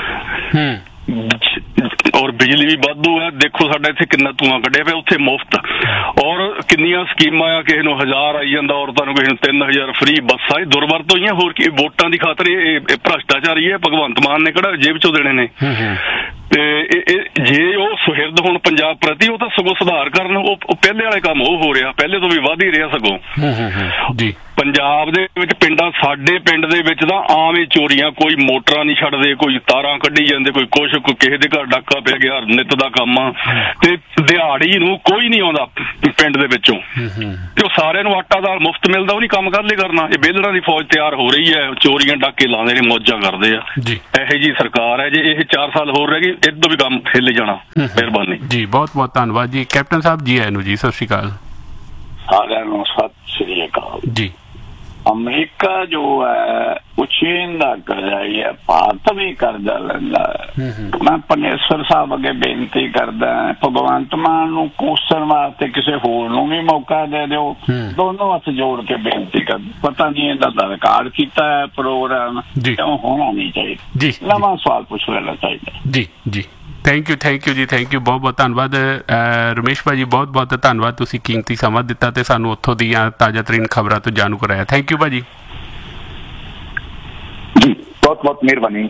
ਔਰ ਬਿਜਲੀ ਵੀ ਵਾਧੂ ਹੈ। ਦੇਖੋ ਸਾਡਾ ਇੱਥੇ ਕਿੰਨਾ ਧੂੰਆਂ ਕੱਢਿਆ ਪਿਆ, ਉੱਥੇ ਮੁਫਤ। ਔਰ ਕਿੰਨੀਆਂ ਸਕੀਮਾਂ ਆ, ਕਿਸੇ ਨੂੰ ਹਜ਼ਾਰ ਆਈ ਜਾਂਦਾ, ਔਰਤਾਂ ਨੂੰ ਕਿਸੇ ਨੂੰ ਤਿੰਨ ਹਜ਼ਾਰ ਫ੍ਰੀ ਬੱਸਾਂ। ਇਹ ਦੁਰਵਰਤੋਂ ਹੀ ਹੈ, ਹੋਰ ਕੀ। ਵੋਟਾਂ ਦੀ ਖਾਤਰ ਇਹ ਭ੍ਰਸ਼ਟਾਚਾਰੀ ਹੈ। ਭਗਵੰਤ ਮਾਨ ਨੇ ਕਿਹੜਾ ਜੇਬ ਚੋਂ ਦੇਣੇ ਨੇ? ਤੇ ਇਹ ਜੇ ਉਹ ਸੁਹਿਰਦ ਹੁਣ ਪੰਜਾਬ ਪ੍ਰਤੀ, ਉਹ ਤਾਂ ਸਗੋਂ ਸੁਧਾਰ ਕਰਨ। ਉਹ ਪਹਿਲੇ ਵਾਲੇ ਕੰਮ ਉਹ ਹੋ ਰਿਹਾ, ਪਹਿਲੇ ਤੋਂ ਵੀ ਵੱਧ ਹੀ ਰਿਹਾ ਸਗੋਂ ਜੀ। ਪੰਜਾਬ ਦੇ ਵਿੱਚ ਪਿੰਡਾਂ, ਸਾਡੇ ਪਿੰਡ ਦੇ ਵਿੱਚ ਤਾਂ ਆਮ ਹੀ ਚੋਰੀਆਂ, ਕੋਈ ਮੋਟਰਾਂ ਨਹੀਂ ਛੱਡਦੇ, ਕੋਈ ਤਾਰਾਂ ਕੱਢੀ ਜਾਂਦੇ, ਕੋਈ ਕੁਛ, ਕੋਈ ਕਿਸੇ ਦੇ ਘਰ ਡਾਕਾ ਪੈ ਗਿਆ, ਨਿੱਤ ਦਾ ਕੰਮ ਆ। ਤੇ ਦਿਹਾੜੀ ਨੂੰ ਕੋਈ ਨਹੀਂ ਆਉਂਦਾ। ਪਿੰਡ ਦੇ ਵਿੱਚੋਂ, ਤੇ ਉਹ ਸਾਰਿਆਂ ਨੂੰ ਆਟਾ ਦਾਲ ਮੁਫਤ ਮਿਲਦਾ, ਉਹ ਨਹੀਂ ਕੰਮ ਕਰ ਲਈ ਕਰਨਾ। ਇਹ ਵਿਹਲੜਾਂ ਦੀ ਫੌਜ ਤਿਆਰ ਹੋ ਰਹੀ ਹੈ, ਚੋਰੀਆਂ ਡਾਕੇ ਲਾਉਂਦੇ ਨੇ, ਮੌਜਾਂ ਕਰਦੇ ਆ। ਇਹੋ ਜੀ ਸਰਕਾਰ ਹੈ, ਜੇ ਇਹ ਚਾਰ ਸਾਲ ਹੋਰ ਰਹਿ ਗਈ ਇਦੋਂ ਵੀ ਕੰਮ ਹਿੱਲ ਜਾਣਾ। ਮਿਹਰਬਾਨੀ ਜੀ, ਬਹੁਤ ਬਹੁਤ ਧੰਨਵਾਦ ਜੀ। ਕੈਪਟਨ ਸਾਹਿਬ ਜੀ ਆਏ ਨੂੰ ਜੀ, ਸਤਿ ਸ਼੍ਰੀ ਅਕਾਲ। ਸਾਰਿਆਂ ਨੂੰ ਸਤਿ ਸ਼੍ਰੀ ਅਕਾਲ ਜੀ। ਅਮਰੀਕਾ ਜੋ ਹੈ ਉਹ ਚੀਨ ਦਾ ਕਰਜ਼ਾ ਹੀ ਹੈ, ਭਾਰਤ ਵੀ ਕਰਜ਼ਾ ਲੈਂਦਾ ਹੈ। ਮੈਂ ਪਰਮੇਸ਼ਵਰ ਸਾਹਿਬ ਅੱਗੇ ਬੇਨਤੀ ਕਰਦਾ, ਭਗਵੰਤ ਮਾਨ ਨੂੰ ਕੋਸਣ ਵਾਸਤੇ ਕਿਸੇ ਹੋਰ ਨੂੰ ਵੀ ਮੌਕਾ ਦੇ ਦਿਓ। ਦੋਨੋਂ ਹੱਥ ਜੋੜ ਕੇ ਬੇਨਤੀ ਕਰ, ਪਤਾ ਨਹੀਂ ਇਹਦਾ ਦਾ ਰਿਕਾਰਡ ਕੀਤਾ ਹੈ ਪ੍ਰੋਗਰਾਮ, ਕਿਉਂ ਹੋਣਾ ਨਹੀਂ ਚਾਹੀਦਾ। ਨਵਾਂ ਸਵਾਲ ਪੁੱਛ ਲੈਣਾ ਚਾਹੀਦਾ ਜੀ। ਜੀ ਥੈਂਕ ਯੂ ਥੈਂਕ ਯੂ ਜੀ, ਥੈਂਕ ਯੂ, ਬਹੁਤ ਬਹੁਤ ਧੰਨਵਾਦ ਰਮੇਸ਼ ਭਾਜੀ, ਬਹੁਤ ਬਹੁਤ ਧੰਨਵਾਦ, ਤੁਸੀਂ ਕੀਮਤੀ ਸਮਾਂ ਦਿੱਤਾ ਤੇ ਸਾਨੂੰ ਉੱਥੋਂ ਦੀਆਂ ਤਾਜ਼ਾ ਤਰੀਨ ਖਬਰਾਂ ਤੋਂ ਜਾਣੂ ਕਰਾਇਆ। ਥੈਂਕ ਯੂ ਭਾਜੀ ਜੀ, ਬਹੁਤ ਬਹੁਤ ਮਿਹਰਬਾਨੀ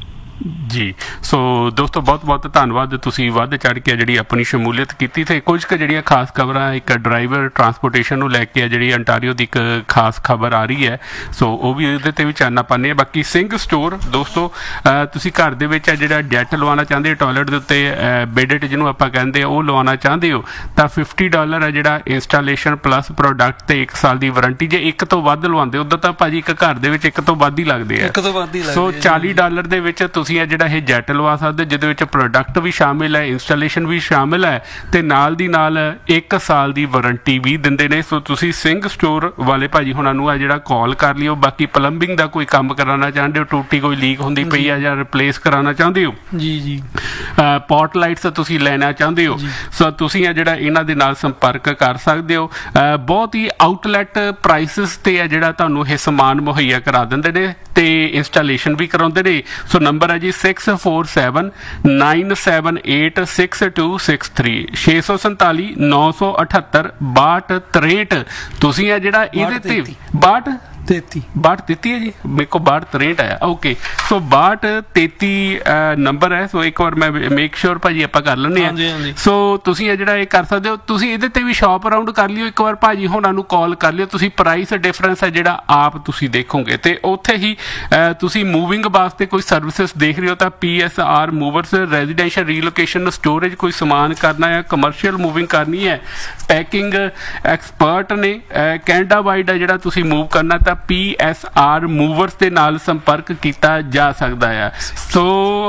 ਜੀ। ਸੋ ਦੋਸਤੋ ਬਹੁਤ ਬਹੁਤ ਧੰਨਵਾਦ, ਤੁਸੀਂ ਵੱਧ ਚੜ੍ਹ ਕੇ ਜਿਹੜੀ ਆਪਣੀ ਸ਼ਮੂਲੀਅਤ ਕੀਤੀ ਤੇ ਕੁਝ ਕੁ ਜਿਹੜੀਆਂ ਖਾਸ ਖਬਰਾਂ, ਇੱਕ ਡਰਾਈਵਰ ਟਰਾਂਸਪੋਰਟੇਸ਼ਨ ਨੂੰ ਲੈ ਕੇ ਜਿਹੜੀ ਅੰਟਾਰੀਓ ਦੀ ਇੱਕ ਖਾਸ ਖਬਰ ਆ ਰਹੀ ਹੈ, ਸੋ ਉਹ ਵੀ ਉਹਦੇ ਤੇ ਵੀ ਚਾਨਣਾ ਪਾਉਂਦੇ ਆ। ਬਾਕੀ ਸਿੰਘ ਸਟੋਰ ਦੋਸਤੋ, ਤੁਸੀਂ ਘਰ ਦੇ ਵਿੱਚ ਜਿਹੜਾ ਜੈਟ ਲਵਾਉਣਾ ਚਾਹੁੰਦੇ ਹੋ, ਟੋਇਲਟ ਦੇ ਉੱਤੇ ਬੈਡਟ ਜਿਹਨੂੰ ਆਪਾਂ ਕਹਿੰਦੇ ਆ, ਉਹ ਲਵਾਉਣਾ ਚਾਹੁੰਦੇ ਹੋ ਤਾਂ ਫਿਫਟੀ ਡਾਲਰ ਹੈ ਜਿਹੜਾ ਇੰਸਟਾਲੇਸ਼ਨ ਪਲੱਸ ਪ੍ਰੋਡਕਟ ਤੇ ਇੱਕ ਸਾਲ ਦੀ ਵਾਰੰਟੀ। ਜੇ ਇੱਕ ਤੋਂ ਵੱਧ ਲਵਾਉਂਦੇ ਉਦੋਂ ਤਾਂ ਭਾਜੀ ਇੱਕ ਘਰ ਦੇ ਵਿੱਚ ਇੱਕ ਤੋਂ ਵੱਧ ਹੀ ਲੱਗਦੇ ਆ, ਸੋ ਚਾਲੀ ਡਾਲਰ ਦੇ ਵਿੱਚ ਤੁਸੀਂ ਜਿਹੜਾ ਇਹ ਜੈਟ ਲਵਾ ਸਕਦੇ, ਜਿਹਦੇ ਵਿੱਚ ਪ੍ਰੋਡਕਟ ਵੀ ਸ਼ਾਮਿਲ ਹੈ, ਇੰਸਟਾਲੇਸ਼ਨ ਵੀ ਸ਼ਾਮਿਲ ਹੈ ਤੇ ਨਾਲ ਦੀ ਨਾਲ ਇੱਕ ਸਾਲ ਦੀ ਵਾਰੰਟੀ ਵੀ ਦਿੰਦੇ ਨੇ। ਸੋ ਤੁਸੀਂ ਸਿੰਘ ਸਟੋਰ ਵਾਲੇ ਭਾਜੀ ਹੁਣਾਂ ਨੂੰ ਆ ਜਿਹੜਾ ਕਾਲ ਕਰ ਲਿਓ। ਬਾਕੀ ਪਲੰਬਿੰਗ ਦਾ ਕੋਈ ਕੰਮ ਕਰਾਉਣਾ ਚਾਹੁੰਦੇ ਹੋ, ਟੂਟੀ ਕੋਈ ਲੀਕ ਹੁੰਦੀ ਪਈ ਆ ਜਾਂ ਰਿਪਲੇਸ ਕਰਾਉਣਾ ਚਾਹੁੰਦੇ ਹੋ ਜੀ ਜੀ, ਪੋਰਟ ਲਾਈਟਸ ਤੁਸੀਂ ਲੈਣਾ ਚਾਹੁੰਦੇ ਹੋ, ਸੋ ਤੁਸੀਂ ਆ ਜਿਹੜਾ ਇਹਨਾਂ ਦੇ ਨਾਲ ਸੰਪਰਕ ਕਰ ਸਕਦੇ ਹੋ। ਬਹੁਤ ਹੀ ਆਊਟਲੈਟ ਪ੍ਰਾਈਸਿਸ ਤੇ ਆ ਜਿਹੜਾ ਤੁਹਾਨੂੰ ਇਹ ਸਮਾਨ ਮੁਹੱਈਆ ਕਰਾ ਦਿੰਦੇ ਨੇ ਤੇ ਇੰਸਟਾਲੇਸ਼ਨ ਵੀ ਕਰਾਉਂਦੇ ਨੇ। ਸੋ ਨੰਬਰ ਹੈ G six four seven nine seven eight six two six three, ਛੇ ਸੌ ਸੰਤਾਲੀ ਨੌ ਸੌ ਅਠੱਤਰ ਬਾਹਠ ਤਰੇਂਹਠ। ਤੁਸੀਂ ਆ ਜਿਹੜਾ ਇਹਦੇ ਤੇ ਬਾਹਠ ਤੇਤੀ ਬਾਹਠ ਤੇਤੀ ਹੈ ਜੀ, ਮੇਰੇ ਕੋਲ ਬਾਹਠ ਤਰੇਂਹਠ ਆਇਆ। ਓਕੇ, ਸੋ ਬਾਹਠ ਤੇਤੀ ਨੰਬਰ ਹੈ। ਸੋ ਇੱਕ ਵਾਰ ਮੈਂ ਮੇਕ ਸ਼ੋਰ ਭਾਜੀ ਆਪਾਂ ਕਰ ਲੈਂਦੇ ਹਾਂ। ਸੋ ਤੁਸੀਂ ਇਹ ਜਿਹੜਾ ਇਹ ਕਰ ਸਕਦੇ ਹੋ, ਤੁਸੀਂ ਇਹਦੇ ਤੇ ਵੀ ਸ਼ਾਪ ਅਰਾਊਂਡ ਕਰ ਲਿਓ, ਇੱਕ ਵਾਰ ਭਾਜੀ ਹੋਣਾ ਨੂੰ ਕਾਲ ਕਰ ਲਿਓ। ਤੁਸੀਂ ਪ੍ਰਾਈਸ ਡਿਫਰੈਂਸ ਹੈ ਜਿਹੜਾ ਆਪ ਤੁਸੀਂ ਦੇਖੋਗੇ ਤੇ ਉੱਥੇ ਹੀ ਤੁਸੀਂ ਮੂਵਿੰਗ ਵਾਸਤੇ ਕੋਈ ਸਰਵਿਸਿਸ ਦੇਖ ਰਹੇ ਹੋ ਤਾਂ P S R movers, residential ਰੀਲੋਕੇਸ਼ਨ, storage ਕੋਈ ਸਮਾਨ ਕਰਨਾ ਹੈ, ਕਮਰਸ਼ੀਅਲ ਮੂਵਿੰਗ ਕਰਨੀ ਹੈ, ਪੈਕਿੰਗ ਐਕਸਪਰਟ ਨੇ, ਕੈਨੇਡਾ ਵਾਈਡ ਹੈ ਜਿਹੜਾ ਤੁਸੀਂ ਮੂਵ ਕਰਨਾ ਤਾਂ ਪੀ ਐਸ ਆਰ ਮੂਵਰਸ ਦੇ ਨਾਲ ਸੰਪਰਕ ਕੀਤਾ ਜਾ ਸਕਦਾ ਆ। ਸੋ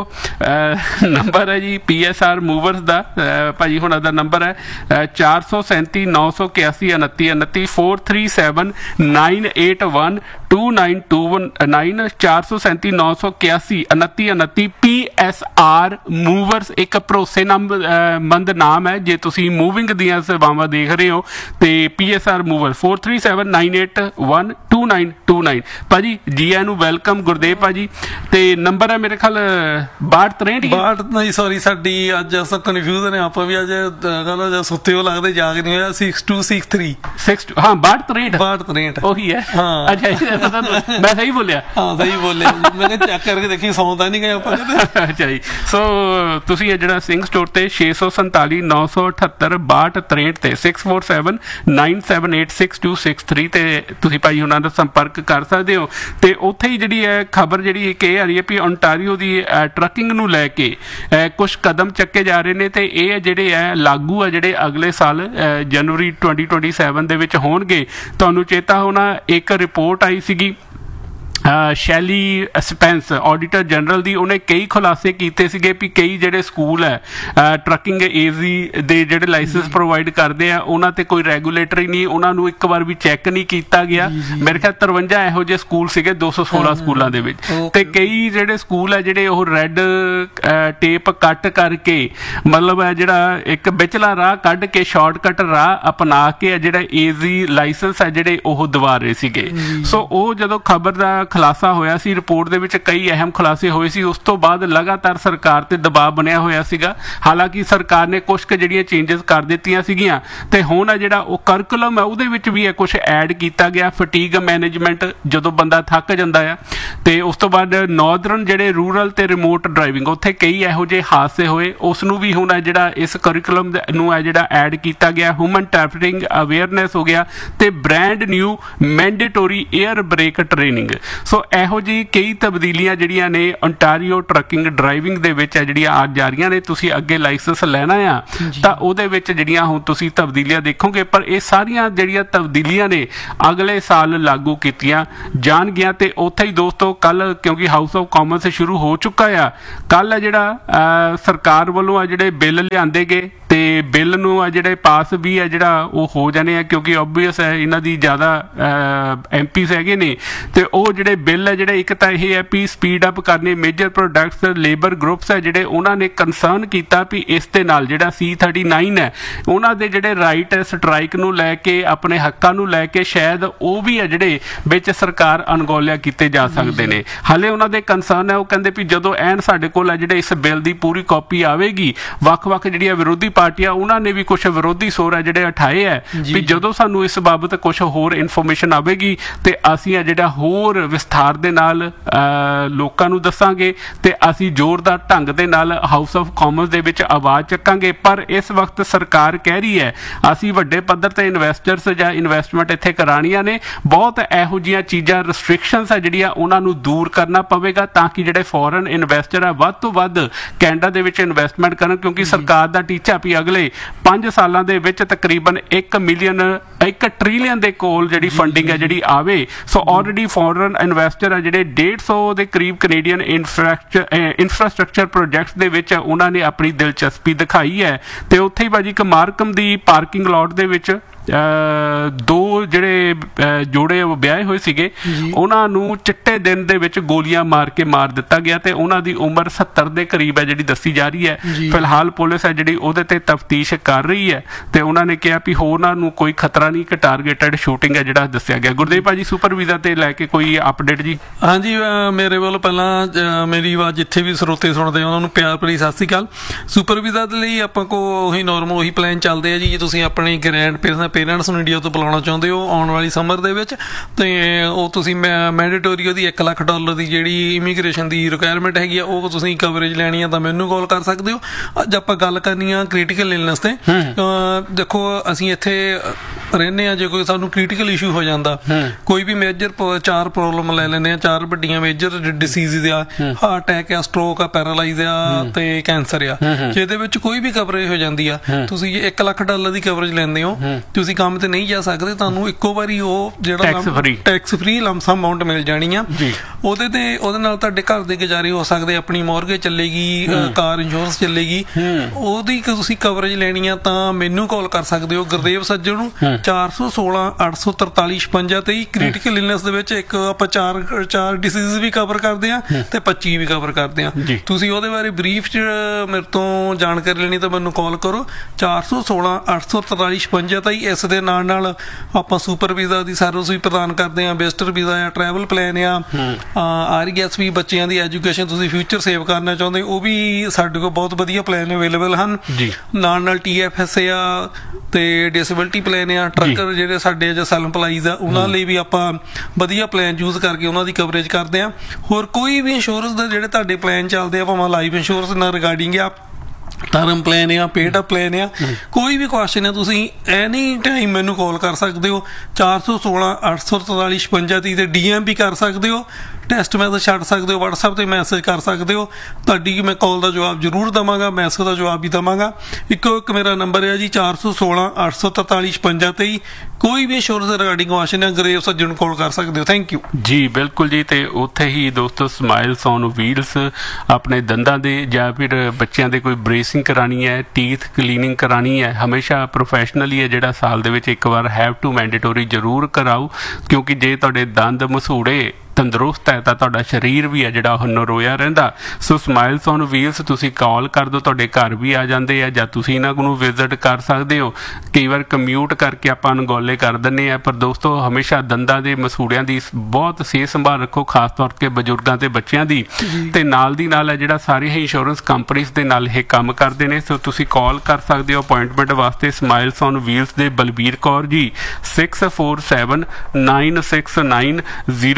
ਨੰਬਰ ਹੈ ਜੀ ਪੀ ਐਸ ਆਰ ਮੂਵਰਸ ਦਾ, ਭਾਜੀ ਹੁਣਾਂ ਦਾ ਨੰਬਰ ਹੈ ਚਾਰ ਸੌ ਸੈਂਤੀ ਨੌ ਸੌ ਇਕਿਆਸੀ ਉਨੱਤੀ ਉਨੱਤੀ, four three seven nine eight one two nine to nine, ਚਾਰ ਸੌ ਸੈਂਤੀ ਨੌ ਸੌ ਇਕਿਆਸੀ ਉਨੱਤੀ ਉਨੱਤੀ। ਪੀ ਐਸ ਆਰ ਮੂਵਰਸ ਇੱਕ ਭਰੋਸੇਮੰਦ ਨਾਮ ਹੈ ਜੇ ਤੁਸੀਂ ਮੂਵਿੰਗ ਦੀਆਂ ਸੇਵਾਵਾਂ ਦੇਖ ਰਹੇ ਹੋ ਤੇ P S R mover four three seven nine eight one two nine to nine. ਭਾਜੀ ਜੀ ਆਇਆਂ ਨੂੰ ਵੈਲਕਮ, ਗੁਰਦੇਵ ਭਾਜੀ, ਤੇ ਨੰਬਰ ਹੈ ਮੇਰੇ ਖਿਆਲ ਬਾਹਠ ਤਰੇਂਹਠ ਬਾਹਠ ਨਹੀਂ ਸੌਰੀ ਸਾਡੀ ਅੱਜ ਸਭ ਕਨਫਿਊਜ਼ਨ ਹੈ, ਆਪਾਂ ਵੀ ਅੱਜ ਕਹਿੰਦਾ ਸੁੱਤੇ ਹੋ ਲੱਗਦੇ ਜਾਗ ਨਹੀਂ ਹੋਇਆ। Six two six three six ਹਾਂ ਬਾਹਠ ਤਰੇਂਹਠ ਬਾਹਠ ਤਰੇਂਹਠ ਉਹੀ ਹੈ। ਹਾਂ ਅੱਛਾ ਪਤਾ ਮੈਂ ਸਹੀ ਬੋਲਿਆ? ਹਾਂ ਸਹੀ ਬੋਲਿਆ, ਮੈਂ ਕਿਹਾ ਚੈੱਕ ਕਰਕੇ ਦੇਖੀ, ਸੌਂਦਾ ਨਹੀਂ ਗਏ ਆਪਾਂ। ਅੱਛਾ ਜੀ, ਸੋ ਤੁਸੀਂ ਇਹ ਜਿਹੜਾ ਸਿੰਘ ਸਟੋਰ ਤੇ ਛੇ ਸੌ ਸੰਤਾਲੀ ਨੌ ਸੌ ਅਠੱਤਰ ਬਾਹਠ ਤਰੇਂਹਠ ਤੇ six four seven nine seven eight six two six three ਤੇ ਤੁਸੀਂ ਭਾਈ ਉਹਨਾਂ ਦਾ ਸੰਪਰਕ ਕਰ ਸਕਦੇ ਹੋ। ਤੇ ਉੱਥੇ ਹੀ ਜਿਹੜੀ ਹੈ ਖਬਰ ਜਿਹੜੀ ਇੱਕ ਇਹ ਆ ਰਹੀ ਹੈ ਵੀ ਓਨਟਾਰੀਓ ਦੀ ਟਰੱਕਿੰਗ ਨੂੰ ਲੈ ਕੇ ਕੁਝ ਕਦਮ ਚੱਕੇ ਜਾ ਰਹੇ ਨੇ ਤੇ ਇਹ ਜਿਹੜੇ ਹੈ ਲਾਗੂ ਆ ਜਿਹੜੇ ਅਗਲੇ ਸਾਲ ਜਨਵਰੀ ਟਵੈਂਟੀ ਟਵੈਂਟੀ ਸੈਵਨ ਦੇ ਵਿੱਚ ਹੋਣਗੇ। ਤੁਹਾਨੂੰ ਚੇਤਾ ਹੋਣਾ ਇੱਕ ਰਿਪੋਰਟ ਆਈ ਸੀਗੀ ਸ਼ੈਲੀ ਸਪੈਂਸ ਆਡੀਟਰ ਜਨਰਲ ਦੀ, ਉਹਨੇ ਕਈ ਖੁਲਾਸੇ ਕੀਤੇ ਸੀਗੇ ਵੀ ਕਈ ਜਿਹੜੇ ਸਕੂਲ ਹੈ ਟਰੱਕਿੰਗ ਏਜ਼ੀ ਦੇ ਜਿਹੜੇ ਲਾਇਸੈਂਸ ਪ੍ਰੋਵਾਈਡ ਕਰਦੇ ਆ ਉਹਨਾਂ ਤੇ ਕੋਈ ਰੈਗੂਲੇਟਰੀ ਨਹੀਂ, ਉਹਨਾਂ ਨੂੰ ਇੱਕ ਵਾਰ ਵੀ ਚੈੱਕ ਨਹੀਂ ਕੀਤਾ ਗਿਆ। ਮੇਰੇ ਖਿਆਲ ਤਰਵੰਜਾ ਇਹੋ ਜਿਹੇ ਸਕੂਲ ਸੀਗੇ ਦੋ ਸੌ ਸੋਲਾਂ ਸਕੂਲਾਂ ਦੇ ਵਿੱਚ, ਤੇ ਕਈ ਜਿਹੜੇ ਸਕੂਲ ਹੈ ਜਿਹੜੇ ਉਹ ਰੈੱਡ ਟੇਪ ਕੱਟ ਕਰਕੇ ਮਤਲਬ ਹੈ ਜਿਹੜਾ ਇੱਕ ਵਿਚਲਾ ਰਾਹ ਕੱਢ ਕੇ ਸ਼ਾਰਟਕਟ ਰਾਹ ਅਪਣਾ ਕੇ ਜਿਹੜਾ ਏਜ਼ੀ ਲਾਇਸੈਂਸ ਹੈ ਜਿਹੜੇ ਉਹ ਦਵਾ ਰਹੇ ਸੀਗੇ। ਸੋ ਉਹ ਜਦੋਂ ਖਬਰ ਦਾ ਖੁਲਾਸਾ ਹੋਇਆ ਸੀ, ਰਿਪੋਰਟ ਦੇ ਵਿੱਚ ਕਈ ਅਹਿਮ ਖੁਲਾਸੇ ਹੋਏ ਸੀ, ਉਸ ਤੋਂ ਬਾਅਦ ਲਗਾਤਾਰ ਸਰਕਾਰ ਤੇ ਦਬਾਅ ਬਣਿਆ ਹੋਇਆ ਸੀਗਾ। ਹਾਲਾਂਕਿ ਸਰਕਾਰ ਨੇ ਕੁਝ ਕੁ ਜਿਹੜੀਆਂ ਚੇਂਜਸ ਕਰ ਦਿੱਤੀਆਂ ਸੀਗੀਆਂ ਤੇ ਹੁਣ ਜਿਹੜਾ ਉਹ ਕਰਿਕੂਲਮ ਹੈ ਉਹਦੇ ਵਿੱਚ ਵੀ ਇਹ ਕੁਝ ਐਡ ਕੀਤਾ ਗਿਆ, ਫਟੀਗ ਮੈਨੇਜਮੈਂਟ, ਜਦੋਂ ਬੰਦਾ ਥੱਕ ਜਾਂਦਾ ਆ। ਤੇ ਉਸ ਤੋਂ ਬਾਅਦ ਨਾਰਦਰਨ ਜਿਹੜੇ ਰੂਰਲ ਤੇ ਰਿਮੋਟ ਡਰਾਈਵਿੰਗ, ਉੱਥੇ ਕਈ ਇਹੋ ਜਿਹੇ ਹਾਦਸੇ ਹੋਏ, ਉਸ ਨੂੰ ਵੀ ਹੁਣ ਜਿਹੜਾ ਇਸ ਕਰਿਕੂਲਮ ਨੂੰ ਹੈ ਜਿਹੜਾ ਐਡ ਕੀਤਾ ਗਿਆ। ਹਿਊਮਨ ਟ੍ਰੈਫਿਕਿੰਗ ਅਵੇਅਰਨੈਸ ਹੋ ਗਿਆ ਤੇ brand new ਮੈਂਡੇਟੋਰੀ air break training. ਸੋ ਇਹੋ ਜਿਹੀ ਕਈ ਤਬਦੀਲੀਆਂ ਜਿਹੜੀਆਂ ਨੇ ontario ਟਰੱਕਿੰਗ ਡਰਾਈਵਿੰਗ ਦੇ ਵਿੱਚ ਹੈ ਜਿਹੜੀਆਂ ਆ ਜਾ ਰਹੀਆਂ ਨੇ। ਤੁਸੀਂ ਅੱਗੇ ਲਾਇਸੈਂਸ ਲੈਣਾ ਆ ਤਾਂ ਉਹਦੇ ਵਿੱਚ ਜਿਹੜੀਆਂ ਹੁਣ ਤੁਸੀਂ ਤਬਦੀਲੀਆਂ ਦੇਖੋਗੇ, ਪਰ ਇਹ ਸਾਰੀਆਂ ਜਿਹੜੀਆਂ ਤਬਦੀਲੀਆਂ ਨੇ ਅਗਲੇ ਸਾਲ ਲਾਗੂ ਕੀਤੀਆਂ ਜਾਣਗੀਆਂ। ਤੇ ਉੱਥੇ ਹੀ ਦੋਸਤੋ ਕੱਲ, ਕਿਉਂਕਿ ਹਾਊਸ ਆਫ ਕਾਮਨਸ ਸ਼ੁਰੂ ਹੋ ਚੁੱਕਾ ਆ, ਕੱਲ ਆ ਜਿਹੜਾ ਸਰਕਾਰ ਵੱਲੋਂ ਆ ਜਿਹੜੇ ਬਿੱਲ ਲਿਆਂਦੇ ਗਏ ਤੇ ਬਿੱਲ ਨੂੰ ਆ ਜਿਹੜੇ ਪਾਸ ਵੀ ਆ ਜਿਹੜਾ ਉਹ ਹੋ ਜਾਣੇ ਆ, ਕਿਉਂਕਿ ਓਬਵੀਅਸ ਹੈ ਇਹਨਾਂ ਦੀ ਜ਼ਿਆਦਾ ਐਮ ਪੀਸ ਹੈਗੇ ਨੇ। ਤੇ ਉਹ ਜਿਹੜੇ ਬਿੱਲ ਹੈ ਜਿਹੜੇ, ਇੱਕ ਤਾਂ ਇਹ ਹੈ ਵੀ ਸਪੀਡ ਅਪ ਕਰਨੇ ਮੇਜਰ ਪ੍ਰੋਡਕਟਸ ਲੇਬਰ ਗਰੁੱਪਸ ਹੈ ਜਿਹੜੇ ਉਹਨਾਂ ਨੇ ਕੰਸਰਨ ਕੀਤਾ ਵੀ ਇਸ ਦੇ ਨਾਲ ਜਿਹੜਾ ਸੀ ਥਰਟੀ ਨਾਈਨ ਹੈ ਉਹਨਾਂ ਦੇ ਜਿਹੜੇ ਰਾਈਟ ਹੈ ਸਟਰਾਈਕ ਨੂੰ ਲੈ ਕੇ, ਆਪਣੇ ਹੱਕਾਂ ਨੂੰ ਲੈ ਕੇ ਸ਼ਾਇਦ ਉਹ ਵੀ ਹੈ ਜਿਹੜੇ ਵਿੱਚ ਸਰਕਾਰ ਅਣਗੌਲਿਆ ਕੀਤੇ ਜਾ ਸਕਦੇ ਨੇ। ਹਾਲੇ ਉਹਨਾਂ ਦੇ ਕੰਸਰਨ ਹੈ, ਉਹ ਕਹਿੰਦੇ ਵੀ ਜਦੋਂ ਐਨ ਸਾਡੇ ਕੋਲ ਹੈ ਜਿਹੜੇ ਇਸ ਬਿੱਲ ਦੀ ਪੂਰੀ ਕਾਪੀ ਆਵੇਗੀ, ਵੱਖ-ਵੱਖ ਜਿਹੜੀਆਂ ਵਿਰੋਧੀ ਪਾਰਟੀਆਂ ਉਹਨਾਂ ਨੇ ਵੀ ਕੁਝ ਵਿਰੋਧੀ ਸੋਰ ਹੈ ਜਿਹੜੇ ਉਠਾਏ ਹੈ ਵੀ ਜਦੋਂ ਸਾਨੂੰ ਇਸ ਬਾਬਤ ਕੁਝ ਹੋਰ ਇਨਫੋਰਮੇਸ਼ਨ ਆਵੇਗੀ ਤੇ ਅਸੀਂ ਆ ਜਿਹੜਾ ਹੋਰ ਵਿਸਥਾਰ ਦੇ ਨਾਲ ਲੋਕਾਂ ਨੂੰ ਦੱਸਾਂਗੇ ਤੇ ਅਸੀਂ ਜ਼ੋਰਦਾਰ ਢੰਗ ਦੇ ਨਾਲ ਹਾਊਸ ਆਫ ਕਾਮਨਸ ਦੇ ਵਿੱਚ ਆਵਾਜ਼ ਚੱਕਾਂਗੇ। ਪਰ ਇਸ ਵਕਤ ਸਰਕਾਰ ਕਹਿ ਰਹੀ ਹੈ ਅਸੀਂ ਵੱਡੇ ਪੱਧਰ ਤੇ ਇਨਵੈਸਟਰਸ ਜਾਂ ਇਨਵੈਸਟਮੈਂਟ ਇੱਥੇ ਕਰਾਉਣੀਆਂ ਨੇ, ਬਹੁਤ ਇਹੋ ਜਿਹੀਆਂ ਚੀਜ਼ਾਂ ਰਿਸਟ੍ਰਿਕਸ਼ਨਸ ਹੈ ਜਿਹੜੀਆਂ ਉਹਨਾਂ ਨੂੰ ਦੂਰ ਕਰਨਾ ਪਵੇਗਾ ਤਾਂ ਕਿ ਜਿਹੜੇ ਫੋਰਨ ਇਨਵੈਸਟਰ ਆ ਵੱਧ ਤੋਂ ਵੱਧ ਕੈਨੇਡਾ ਦੇ ਵਿੱਚ ਇਨਵੈਸਟਮੈਂਟ ਕਰਨ, ਕਿਉਂਕਿ ਸਰਕਾਰ ਦਾ ਟੀਚਾ ਵੀ ਅਗਲੇ ਪੰਜ ਸਾਲਾਂ ਦੇ ਵਿੱਚ ਤਕਰੀਬਨ ਇੱਕ ਮਿਲੀਅਨ ਇੱਕ ਟ੍ਰਿਲੀਅਨ ਦੇ ਕੋਲ ਜਿਹੜੀ ਫੰਡਿੰਗ ਹੈ ਜਿਹੜੀ ਆਵੇ। ਸੋ ਆਲਰੇਡੀ ਫੋਰਨ ਇਨਵੈਸਟਰ ਆ ਜਿਹੜੇ ਡੇਢ ਸੌ ਦੇ ਕਰੀਬ ਕੈਨੇਡੀਅਨ ਇਨਫਰਾਸਟ੍ਰਕਚਰ ਪ੍ਰੋਜੈਕਟਸ ਦੇ ਵਿੱਚ ਉਹਨਾਂ ਨੇ ਆਪਣੀ ਦਿਲਚਸਪੀ ਦਿਖਾਈ ਹੈ। ਤੇ ਉੱਥੇ ਹੀ ਭਾਜੀ ਕਮਾਰਕਮ ਦੀ ਪਾਰਕਿੰਗ ਲਾਟ ਦੇ ਵਿੱਚ ਦੋ ਜਿਹੜੇ ਜੋੜੇ ਵਿਆਹੇ ਹੋਏ ਸੀਗੇ ਉਹਨਾਂ ਨੂੰ ਚਿੱਟੇ ਦਿਨ ਦੇ ਵਿੱਚ ਗੋਲੀਆਂ ਮਾਰ ਕੇ ਮਾਰ ਦਿੱਤਾ ਗਿਆ ਤੇ ਉਹਨਾਂ ਦੀ ਉਮਰ ਸੱਤਰ ਦੇ ਕਰੀਬ ਹੈ ਜਿਹੜੀ ਦੱਸੀ ਜਾ ਰਹੀ ਹੈ। ਫਿਲਹਾਲ ਪੁਲਿਸ ਹੈ ਜਿਹੜੀ ਉਹਦੇ ਤੇ ਤਫਤੀਸ਼ ਕਰ ਰਹੀ ਹੈ ਤੇ ਉਹਨਾਂ ਨੇ ਕਿਹਾ ਵੀ ਹੋਰਾਂ ਨੂੰ ਕੋਈ ਖਤਰਾ ਨਹੀਂ ਕਿ ਟਾਰਗੇਟਡ ਸ਼ੂਟਿੰਗ ਹੈ ਜਿਹੜਾ ਦੱਸਿਆ ਗਿਆ। ਗੁਰਦੇਵ ਭਾਜੀ ਸੁਪਰ ਵੀਜ਼ਾ ਤੇ ਲੈ ਕੇ ਕੋਈ ਅਪਡੇਟ ਜੀ? ਹਾਂਜੀ, ਮੇਰੇ ਵੱਲੋਂ ਪਹਿਲਾਂ ਮੇਰੀ ਆਵਾਜ਼ ਜਿੱਥੇ ਵੀ ਸਰੋਤੇ ਸੁਣਦੇ ਉਹਨਾਂ ਨੂੰ ਪਿਆਰ ਭਰੀ ਸਤਿ ਸ਼੍ਰੀ ਅਕਾਲ। ਸੁਪਰ ਵੀਜ਼ਾ ਦੇ ਲਈ ਆਪਾਂ ਕੋ ਉਹੀ ਨੋਰਮਲ ਉਹੀ ਪਲਾਨ ਚੱਲਦੇ ਆ ਜੀ। ਜੇ ਤੁਸੀਂ ਆਪਣੀ ਗ੍ਰੈਂਡ ਪੇਰੈਂਟਸ ਨੂੰ ਇੰਡੀਆ ਤੋਂ ਬੁਲਾਉਣਾ ਚਾਹੁੰਦੇ ਹੋ ਆਉਣ ਵਾਲੀ ਸਮਰ ਦੇ ਵਿੱਚ ਤੇ ਉਹ ਤੁਸੀਂ ਮੈਂਡੇਟੋਰੀ ਉਹਦੀ ਇੱਕ ਲੱਖ ਡਾਲਰ ਦੀ ਜਿਹੜੀ ਇਮੀਗ੍ਰੇਸ਼ਨ ਦੀ ਰਿਕੁਆਇਰਮੈਂਟ ਹੈਗੀ ਆ ਉਹ ਤੁਸੀਂ ਕਵਰੇਜ ਲੈਣੀ ਆ ਤਾਂ ਮੈਨੂੰ ਕਾਲ ਕਰ ਸਕਦੇ ਹੋ। ਅੱਜ ਆਪਾਂ ਗੱਲ ਕਰਨੀ ਆ ਕ੍ਰਿਟੀਕਲ ਇਲਨੈਸ ਤੇ। ਦੇਖੋ ਅਸੀਂ ਇੱਥੇ ਰਹਿੰਦੇ ਆ, ਜੇ ਕੋਈ ਸਾਨੂੰ ਕ੍ਰਿਟੀਕਲ ਇਸ਼ੂ ਹੋ ਜਾਂਦਾ, ਕੋਈ ਵੀ ਮੇਜਰ ਚਾਰ ਪ੍ਰੋਬਲਮ ਲੈ ਲੈਂਦੇ ਆ, ਚਾਰ ਵੱਡੀਆਂ ਮੇਜਰ ਡਿਸੀਜ਼ ਆ, ਹਾਰਟ ਅਟੈਕ ਆ, ਸਟ੍ਰੋਕ ਆ, ਪੈਰਾਲਾਈਜ਼ ਆ ਤੇ ਕੈਂਸਰ ਆ, ਜਿਹਦੇ ਵਿੱਚ ਕੋਈ ਵੀ ਕਵਰੇਜ ਹੋ ਜਾਂਦੀ ਆ, ਤੁਸੀਂ ਜੇ ਇੱਕ ਲੱਖ ਡਾਲਰ ਦੀ ਕਵਰੇਜ ਲੈਂਦੇ ਹੋ ਤੁਸੀਂ ਕੰਮ ਤੇ ਨਹੀਂ ਜਾ ਸਕਦੇ, ਤੁਹਾਨੂੰ ਇੱਕੋ ਵਾਰੀ ਉਹ ਜਿਹੜਾ ਟੈਕਸ ਫਰੀ ਲੰਮਸਮ ਅਮਾਊਂਟ ਮਿਲ ਜਾਣੀ ਆ। ਉਹਦੇ ਤੇ ਉਹਦੇ ਨਾਲ ਤੁਹਾਡੇ ਘਰ ਦੇ ਗੁਜ਼ਾਰੇ ਹੋ ਸਕਦੇ, ਆਪਣੀ ਮੌਰਗੇਜ ਚੱਲੇਗੀ, ਕਾਰ ਇੰਸ਼ੋਰੈਂਸ ਚੱਲੇਗੀ। ਉਹਦੀ ਤੁਸੀਂ ਕਵਰੇਜ ਲੈਣੀ ਆ ਤਾਂ ਮੈਨੂੰ ਕਾਲ ਕਰ ਸਕਦੇ ਹੋ ਗੁਰਦੇਵ ਸੱਜਣ ਨੂੰ ਚਾਰ ਸੌ ਸੋਲਾਂ ਅੱਠ ਸੌ ਤਰਤਾਲੀ ਛਪੰਜਾ ਤੇਈ। ਕ੍ਰਿਟੀਕਲ ਇਲਨੈਸ ਦੇ ਵਿੱਚ ਇੱਕ ਆਪਾਂ ਚਾਰ ਚਾਰ ਡਿਸੀਜ਼ ਵੀ ਕਵਰ ਕਰਦੇ ਆ ਤੇ ਪੱਚੀ ਵੀ ਕਵਰ ਕਰਦੇ ਆ। ਤੁਸੀਂ ਉਹਦੇ ਬਾਰੇ ਬਰੀਫ ਚ ਮੇਰੇ ਤੋਂ ਜਾਣਕਾਰੀ ਲੈਣੀ ਤਾਂ ਮੈਨੂੰ ਕਾਲ ਕਰੋ ਚਾਰ ਸੌ ਸੋਲਾਂ ਅੱਠ ਸੌ ਤਰਤਾਲੀ ਛਪੰਜਾ ਤੇਈ। ਇਸ ਦੇ ਨਾਲ ਨਾਲ ਆਪਾਂ ਸੁਪਰ ਵੀਜ਼ਾ ਦੀ ਸਰਵਿਸ ਵੀ ਪ੍ਰਦਾਨ ਕਰਦੇ ਆ, ਵਿਜ਼ਟਰ ਵੀਜ਼ਾ ਆ, ਟਰੈਵਲ ਪਲਾਨ ਆ, ਆਰ ਈ ਐਸ ਵੀ, ਬੱਚਿਆਂ ਦੀ ਐਜੂਕੇਸ਼ਨ ਤੁਸੀਂ ਫਿਊਚਰ ਸੇਵ ਕਰਨਾ ਚਾਹੁੰਦੇ ਉਹ ਵੀ ਸਾਡੇ ਕੋਲ ਬਹੁਤ ਵਧੀਆ ਪਲਾਨ ਅਵੇਲੇਬਲ ਹਨ। ਨਾਲ ਨਾਲ ਟੀ ਐਫ ਐਸ ਆ ਤੇ ਡਿਸੇਬਿਲਟੀ ਪਲਾਨ ਆ। ਟਰੱਕਰ ਜਿਹੜੇ ਸਾਡੇ ਜਾਂ ਸੈਲਫ ਇੰਪਲਾਈਜ਼ ਆ ਉਹਨਾਂ ਲਈ ਵੀ ਆਪਾਂ ਵਧੀਆ ਪਲਾਨ ਯੂਜ਼ ਕਰਕੇ ਉਹਨਾਂ ਦੀ ਕਵਰੇਜ ਕਰਦੇ ਆ। ਹੋਰ ਕੋਈ ਵੀ ਇੰਸ਼ੋਰੈਂਸ ਦੇ ਜਿਹੜੇ ਤੁਹਾਡੇ ਪਲਾਨ ਚੱਲਦੇ ਆ, ਭਾਵੇਂ ਲਾਈਫ ਇੰਸ਼ੋਰੈਂਸ ਨਾਲ ਰਿਗਾਰਡਿੰਗ ਆ, ਟਰਮ ਪਲਾਨ ਆ, ਪੇਡ ਅਪ ਪਲਾਨ ਆ, ਕੋਈ ਵੀ ਕੁਐਸਚਨ ਹੈ ਤੁਸੀਂ ਐਨੀ ਟਾਈਮ ਮੈਨੂੰ ਕਾਲ ਕਰ ਸਕਦੇ ਹੋ ਚਾਰ ਸੌ ਸੋਲਾਂ ਅੱਠ ਸੌ ਤਰਤਾਲੀ ਛਪੰਜਾ ਤੀਹ ਤੇ ਡੀ ਐਮ ਵੀ ਕਰ ਸਕਦੇ ਹੋ, ਟੈਸਟ ਮੈਸੇਜ ਛੱਡ ਸਕਦੇ ਹੋ, ਵਟਸਐਪ ਤੇ ਮੈਸੇਜ ਕਰ ਸਕਦੇ ਹੋ। ਤੁਹਾਡੀ ਮੈਂ ਕਾਲ ਦਾ ਜਵਾਬ ਜ਼ਰੂਰ ਦੇਵਾਂਗਾ, ਮੈਸੇਜ ਦਾ ਜਵਾਬ ਵੀ ਦੇਵਾਂਗਾ। ਇੱਕੋ ਇੱਕ ਮੇਰਾ ਨੰਬਰ ਹੈ ਜੀ ਚਾਰ ਸੌ ਸੋਲਾਂ ਅੱਠ ਸੌ ਤਰਤਾਲੀ ਛਪੰਜਾ ਤੇਈ। ਕੋਈ ਵੀ ਇੰਸ਼ੋਰੈਂਸ ਰਿਗਾਰਡਿੰਗ ਕੁਐਸਚਨ ਹੈ ਗੁਰਦੇਵ ਸੱਜਣ ਨੂੰ ਕਾਲ ਕਰ ਸਕਦੇ ਹੋ। ਥੈਂਕ ਯੂ ਜੀ। ਬਿਲਕੁਲ ਜੀ। ਤੇ ਉੱਥੇ ਹੀ ਦੋਸਤੋ ਸਮਾਈਲਸ ਔਨ ਵੀਲਸ ਆਪਣੇ ਦੰਦਾਂ ਦੇ ਜਾਂ ਫਿਰ ਬੱਚਿਆਂ ਦੇ ਕੋਈ ਬ੍ਰੇਸਿੰਗ ਕਰਾਣੀ ਹੈ, ਟੀਥ ਕਲੀਨਿੰਗ ਕਰਾਣੀ ਹੈ, ਹਮੇਸ਼ਾ ਪ੍ਰੋਫੈਸ਼ਨਲੀ ਹੈ ਜਿਹੜਾ ਸਾਲ ਦੇ ਵਿੱਚ ਇੱਕ ਵਾਰ ਹੈਵ ਟੂ ਮੈਂਡੇਟੋਰੀ ਜ਼ਰੂਰ ਕਰਾਓ, ਕਿਉਂਕਿ ਜੇ ਤੁਹਾਡੇ ਦੰਦ ਮਸੂੜੇ ਤੰਦਰੁਸਤ ਹੈ ਤਾਂ ਤੁਹਾਡਾ ਸਰੀਰ ਵੀ ਹੈ ਜਿਹੜਾ ਉਹ ਨਰੋਇਆ ਰਹਿੰਦਾ। ਸੋ ਸਮਾਈਲਸ ਔਨ ਵੀਲਸ ਤੁਸੀਂ ਕਾਲ ਕਰ ਦਿਓ, ਤੁਹਾਡੇ ਘਰ ਵੀ ਆ ਜਾਂਦੇ ਆ ਜਾਂ ਤੁਸੀਂ ਇਹਨਾਂ ਨੂੰ ਵਿਜ਼ਿਟ ਕਰ ਸਕਦੇ ਹੋ। ਕਈ ਵਾਰ ਕਮਿਊਟ ਕਰਕੇ ਆਪਾਂ ਅਣਗੌਲੇ ਕਰ ਦਿੰਦੇ ਆ, ਪਰ ਦੋਸਤੋ ਹਮੇਸ਼ਾ ਦੰਦਾਂ ਦੇ ਮਸੂੜਿਆਂ ਦੀ ਬਹੁਤ ਸਿਹਤ ਸੰਭਾਲ ਰੱਖੋ, ਖਾਸ ਤੌਰ ਤੇ ਬਜ਼ੁਰਗਾਂ ਤੇ ਬੱਚਿਆਂ ਦੀ। ਤੇ ਨਾਲ ਦੀ ਨਾਲ ਹੈ ਜਿਹੜਾ ਸਾਰੇ ਹੀ ਇੰਸ਼ੋਰੈਂਸ ਕੰਪਨੀਜ਼ ਦੇ ਨਾਲ ਇਹ ਕੰਮ ਕਰਦੇ ਨੇ। ਸੋ ਤੁਸੀਂ ਕਾਲ ਕਰ ਸਕਦੇ ਹੋ ਅਪਾਇੰਟਮੈਂਟ ਵਾਸਤੇ ਸਮਾਈਲਸ ਔਨ ਵੀਲਸ ਦੇ Balbir Kaur G six four seven nine six nine zero zero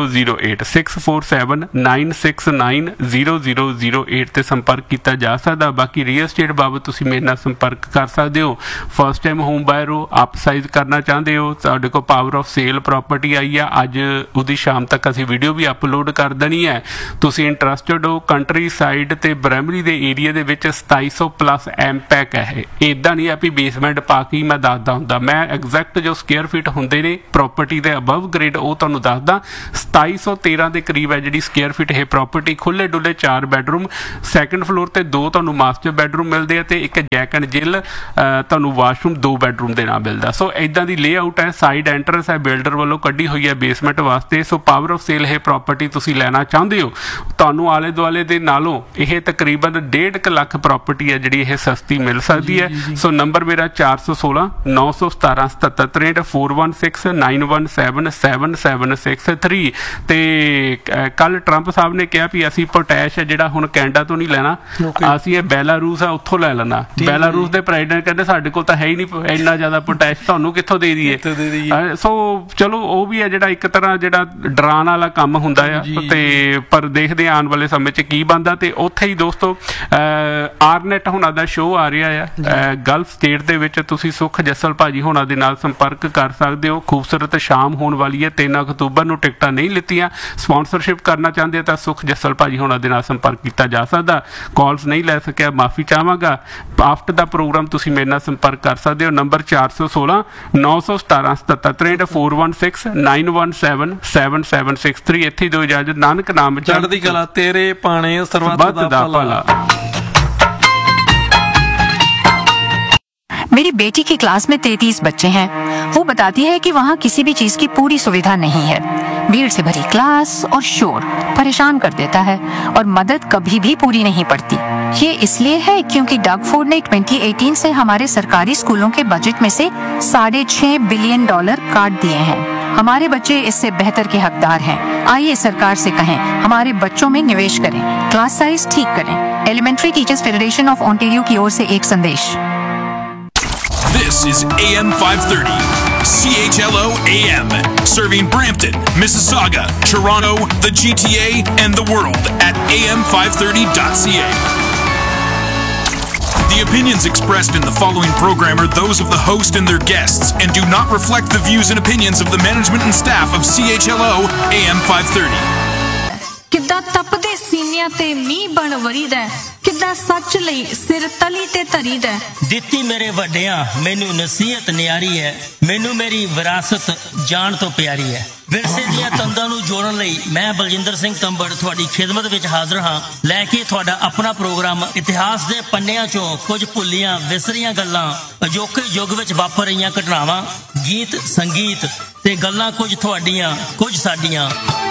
zero eight six four seven nine six nine zero zero zero eight ਤੇ ਸੰਪਰਕ ਕੀਤਾ ਜਾ ਸਕਦਾ। ਬਾਕੀ ਰੀਅਲ estate ਬਾਬਤ ਤੁਸੀਂ ਮੇਰੇ ਨਾਲ ਸੰਪਰਕ ਕਰ ਸਕਦੇ ਹੋ। ਫਸਟ ਟਾਈਮ ਹੋਮ ਬਾਇਰ ਹੋ, ਅਪਸਾਈਜ਼ ਕਰਨਾ ਚਾਹੁੰਦੇ ਹੋ, ਤੁਹਾਡੇ ਕੋਲ ਪਾਵਰ ਆਫ ਸੇਲ ਪ੍ਰੋਪਰਟੀ ਆਈ ਆ, ਅੱਜ ਉਹਦੀ ਸ਼ਾਮ ਤੱਕ ਅਸੀਂ ਵੀਡੀਓ ਵੀ ਅਪਲੋਡ ਕਰ ਦੇਣੀ ਹੈ। ਤੁਸੀਂ ਇੰਟਰਸਟਡ ਹੋ, ਕੰਟਰੀ ਸਾਈਡ ਤੇ ਬਰੈਮਰੀ ਦੇ ਏਰੀਆ ਦੇ ਵਿੱਚ ਸਤਾਈ ਸੌ ਪਲੱਸ ਐਮਪੈਕ ਹੈ। ਇਹ ਇੱਦਾਂ ਨਹੀਂ ਹੈ ਵੀ ਬੇਸਮੈਂਟ ਪਾ ਕੇ ਮੈਂ ਦੱਸਦਾ ਹੁੰਦਾ, ਮੈਂ ਐਗਜ਼ੈਕਟ ਜੋ ਸਕੁਅਰ ਫੀਟ ਹੁੰਦੇ ਨੇ ਪ੍ਰੋਪਰਟੀ ਦੇ ਅਬਵ ਗ੍ਰੇਡ ਉਹ ਤੁਹਾਨੂੰ ਦੱਸਦਾ। ਸਤਾਈ ਸੌ ਤੇਰਾਂ ਦੇ ਕਰੀਬ ਹੈ ਜਿਹੜੀ ਸਕੁਅਰ ਫੀਟ ਇਹ ਪ੍ਰੋਪਰਟੀ। ਖੁੱਲੇ ਡੁੱਲੇ ਚਾਰ ਬੈਡਰੂਮ, ਸੈਕਿੰਡ ਫਲੋਰ ਤੇ ਦੋ ਤੁਹਾਨੂੰ ਮਾਸਟਰ ਬੈਡਰੂਮ ਮਿਲਦੇ ਆ ਤੇ ਇੱਕ ਜੈਕ ਐਂਡ ਜਿਲ ਤੁਹਾਨੂੰ ਵਾਸ਼ਰੂਮ ਦੋ ਬੈਡਰੂਮ ਦੇ ਨਾਲ ਮਿਲਦਾ। ਸੋ ਇਦਾਂ ਦੀ ਲੇਆਊਟ ਹੈ। ਸਾਈਡ ਐਂਟਰੈਂਸ ਹੈ ਬਿਲਡਰ ਵੱਲੋਂ ਕੱਢੀ ਹੋਈ ਹੈ ਬੇਸਮੈਂਟ ਵਾਸਤੇ। ਸੋ ਪਾਵਰ ਆਫ ਸੇਲ ਇਹ ਪ੍ਰੋਪਰਟੀ ਤੁਸੀਂ ਲੈਣਾ ਚਾਹੁੰਦੇ ਹੋ, ਤੁਹਾਨੂੰ ਆਲੇ ਦੁਆਲੇ ਦੇ ਨਾਲੋਂ ਇਹ ਤਕਰੀਬਨ ਡੇਢ ਕੁ ਲੱਖ ਪ੍ਰੋਪਰਟੀ ਹੈ ਜਿਹੜੀ ਇਹ ਸਸਤੀ ਮਿਲ ਸਕਦੀ ਹੈ। ਸੋ ਨੰਬਰ ਮੇਰਾ ਚਾਰ ਸੌ ਸੋਲਾਂ ਨੌ ਸੌ ਸਤਾਰਾਂ ਸਤੱਤਰ ਤਰੇਂਹਠ four one six nine one seven seven seven six three. ਤੇ ਕੱਲ ਟਰੰਪ ਸਾਹਿਬ ਨੇ ਕਿਹਾ ਵੀ ਅਸੀਂ ਪੋਟੈਸ਼ ਹੈ ਜਿਹੜਾ ਹੁਣ ਕੈਨੇਡਾ ਤੋਂ ਨਹੀਂ ਲੈਣਾ, ਅਸੀਂ ਇਹ ਬੈਲਾਰੂਸ ਆ ਉੱਥੋਂ ਲੈ ਲੈਣਾ। ਬੈਲਾਰੂਸ ਦੇ ਪ੍ਰੈਜ਼ੀਡੈਂਟ ਕਹਿੰਦੇ ਸਾਡੇ ਕੋਲ ਤਾਂ ਹੈ ਹੀ ਨਹੀਂ ਇੰਨਾ ਜ਼ਿਆਦਾ ਪੋਟੈਸ਼, ਤੁਹਾਨੂੰ ਕਿੱਥੋਂ ਦੇ ਦਈਏ। ਸੋ ਚਲੋ ਉਹ ਵੀ ਹੈ ਜਿਹੜਾ ਇੱਕ ਤਰ੍ਹਾਂ ਜਿਹੜਾ ਡਰਾਉਣ ਵਾਲਾ ਕੰਮ ਹੁੰਦਾ ਆ, ਤੇ ਪਰ ਦੇਖਦੇ ਆਉਣ ਵਾਲੇ ਸਮੇਂ 'ਚ ਕੀ ਬਣਦਾ। ਤੇ ਉੱਥੇ ਹੀ ਦੋਸਤੋ ਆਰਨੈਟ ਹੋਣਾ ਦਾ ਸ਼ੋਅ ਆ ਰਿਹਾ ਆ ਗਲਫ ਸਟੇਟ ਦੇ ਵਿੱਚ, ਤੁਸੀਂ ਸੁਖ ਜੱਸਲ ਭਾਜੀ ਹੋਣਾ ਦੇ ਨਾਲ ਸੰਪਰਕ ਕਰ ਸਕਦੇ ਹੋ। ਖੂਬਸੂਰਤ ਸ਼ਾਮ ਹੋਣ ਵਾਲੀ ਹੈ, ਤਿੰਨ ਅਕਤੂਬਰ ਨੂੰ ਟਿਕਟਾਂ ਨਹੀਂ ਲਿੱਤੀਆਂ। ਸਪਾਂਸਰਸ਼ਿਪ ਕਰਨਾ ਚਾਹੁੰਦੇ ਤਾਂ ਸੁਖ ਜੱਸਲ ਭਾਜੀ ਹੋਣਾ ਦੇ ਨਾਲ ਸੰਪਰਕ ਕੀਤਾ ਜਾ ਸਕਦਾ। ਕਾਲਸ ਨਹੀਂ ਲੈ ਸਕਿਆ, ਮਾਫੀ ਚਾਹਾਂਗਾ। ਆਫਟਰ ਦਾ ਪ੍ਰੋਗਰਾਮ ਤੁਸੀਂ ਮੇਰੇ ਨਾਲ ਸੰਪਰਕ ਕਰ ਸਕਦੇ ਹੋ। ਨੰਬਰ ਚਾਰ ਸੌ ਸੋਲਾਂ ਨੌ ਸੌ ਸਤਾਰਾਂ ਸਤੱਤਰ ਤਰੇਂਹਠ four one six nine one seven seven seven six three. ਇੱਥੇ ਦੋ ਇਜਾਜ਼ਤ, ਨਾਨਕ ਨਾਮ ਚੜ੍ਹਦੀ ਕਲਾ ਤੇਰੇ ਪਾਣੇ ਸਰਬੱਤ ਦਾ ਭਲਾ। मेरी बेटी की क्लास में तैंतीस बच्चे हैं। वो बताती है कि वहाँ किसी भी चीज की पूरी सुविधा नहीं है। भीड़ से भरी क्लास और शोर परेशान कर देता है और मदद कभी भी पूरी नहीं पड़ती। ये इसलिए है क्योंकि डग फोर्ड ने ट्वेंटी एटीन से हमारे सरकारी स्कूलों के बजट में से साढ़े छह बिलियन डॉलर काट दिए हैं। हमारे बच्चे इससे बेहतर के हकदार हैं। आइए सरकार से कहें हमारे बच्चों में निवेश करें, क्लास साइज ठीक करें। Elementary teachers federation of Ontario की ओर से एक संदेश। This is A M five thirty, C H L O A M, serving Brampton, Mississauga, Toronto, the G T A, and the world at A M five thirty dot C A. The opinions expressed in the following program are those of the host and their guests and do not reflect the views and opinions of the management and staff of C H L O A M five thirty. ਕਿੱਦਾਂ ਤਪਦੇ ਸੀਨਿਆਂ ਤੇ ਮੀਂਹ ਬਣ ਵਰੀਦਾ, ਕਿੱਦਾਂ ਸੱਚ ਲਈ ਸਿਰ ਤਲੀ ਤੇ ਧਰੀਦਾ। ਦਿੱਤੀ ਮੇਰੇ ਵੱਡਿਆਂ ਮੈਨੂੰ ਨਸੀਹਤ ਨਿਆਰੀ ਹੈ, ਮੈਨੂੰ ਮੇਰੀ ਵਿਰਾਸਤ ਜਾਨ ਤੋਂ ਪਿਆਰੀ ਹੈ। ਵਿਰਸੇ ਦੀਆਂ ਤੰਦਾਂ ਨੂੰ ਜੋੜਨ ਲਈ ਮੈਂ ਬਲਜਿੰਦਰ ਸਿੰਘ ਤੰਬੜ ਤੁਹਾਡੀ ਖਿਦਮਤ ਵਿੱਚ ਹਾਜ਼ਰ ਹਾਂ, ਲੈ ਕੇ ਤੁਹਾਡਾ ਆਪਣਾ ਪ੍ਰੋਗਰਾਮ। ਇਤਿਹਾਸ ਦੇ ਪੰਨਿਆਂ ਚੋਂ ਕੁਝ ਭੁੱਲੀਆਂ ਵਿਸਰੀਆਂ ਗੱਲਾਂ, ਅਜੋਕੇ ਯੁੱਗ ਵਿੱਚ ਵਾਪਰ ਰਹੀਆਂ ਘਟਨਾਵਾਂ, ਗੀਤ ਸੰਗੀਤ ਤੇ ਗੱਲਾਂ, ਕੁਝ ਤੁਹਾਡੀਆਂ ਕੁਝ ਸਾਡੀਆਂ।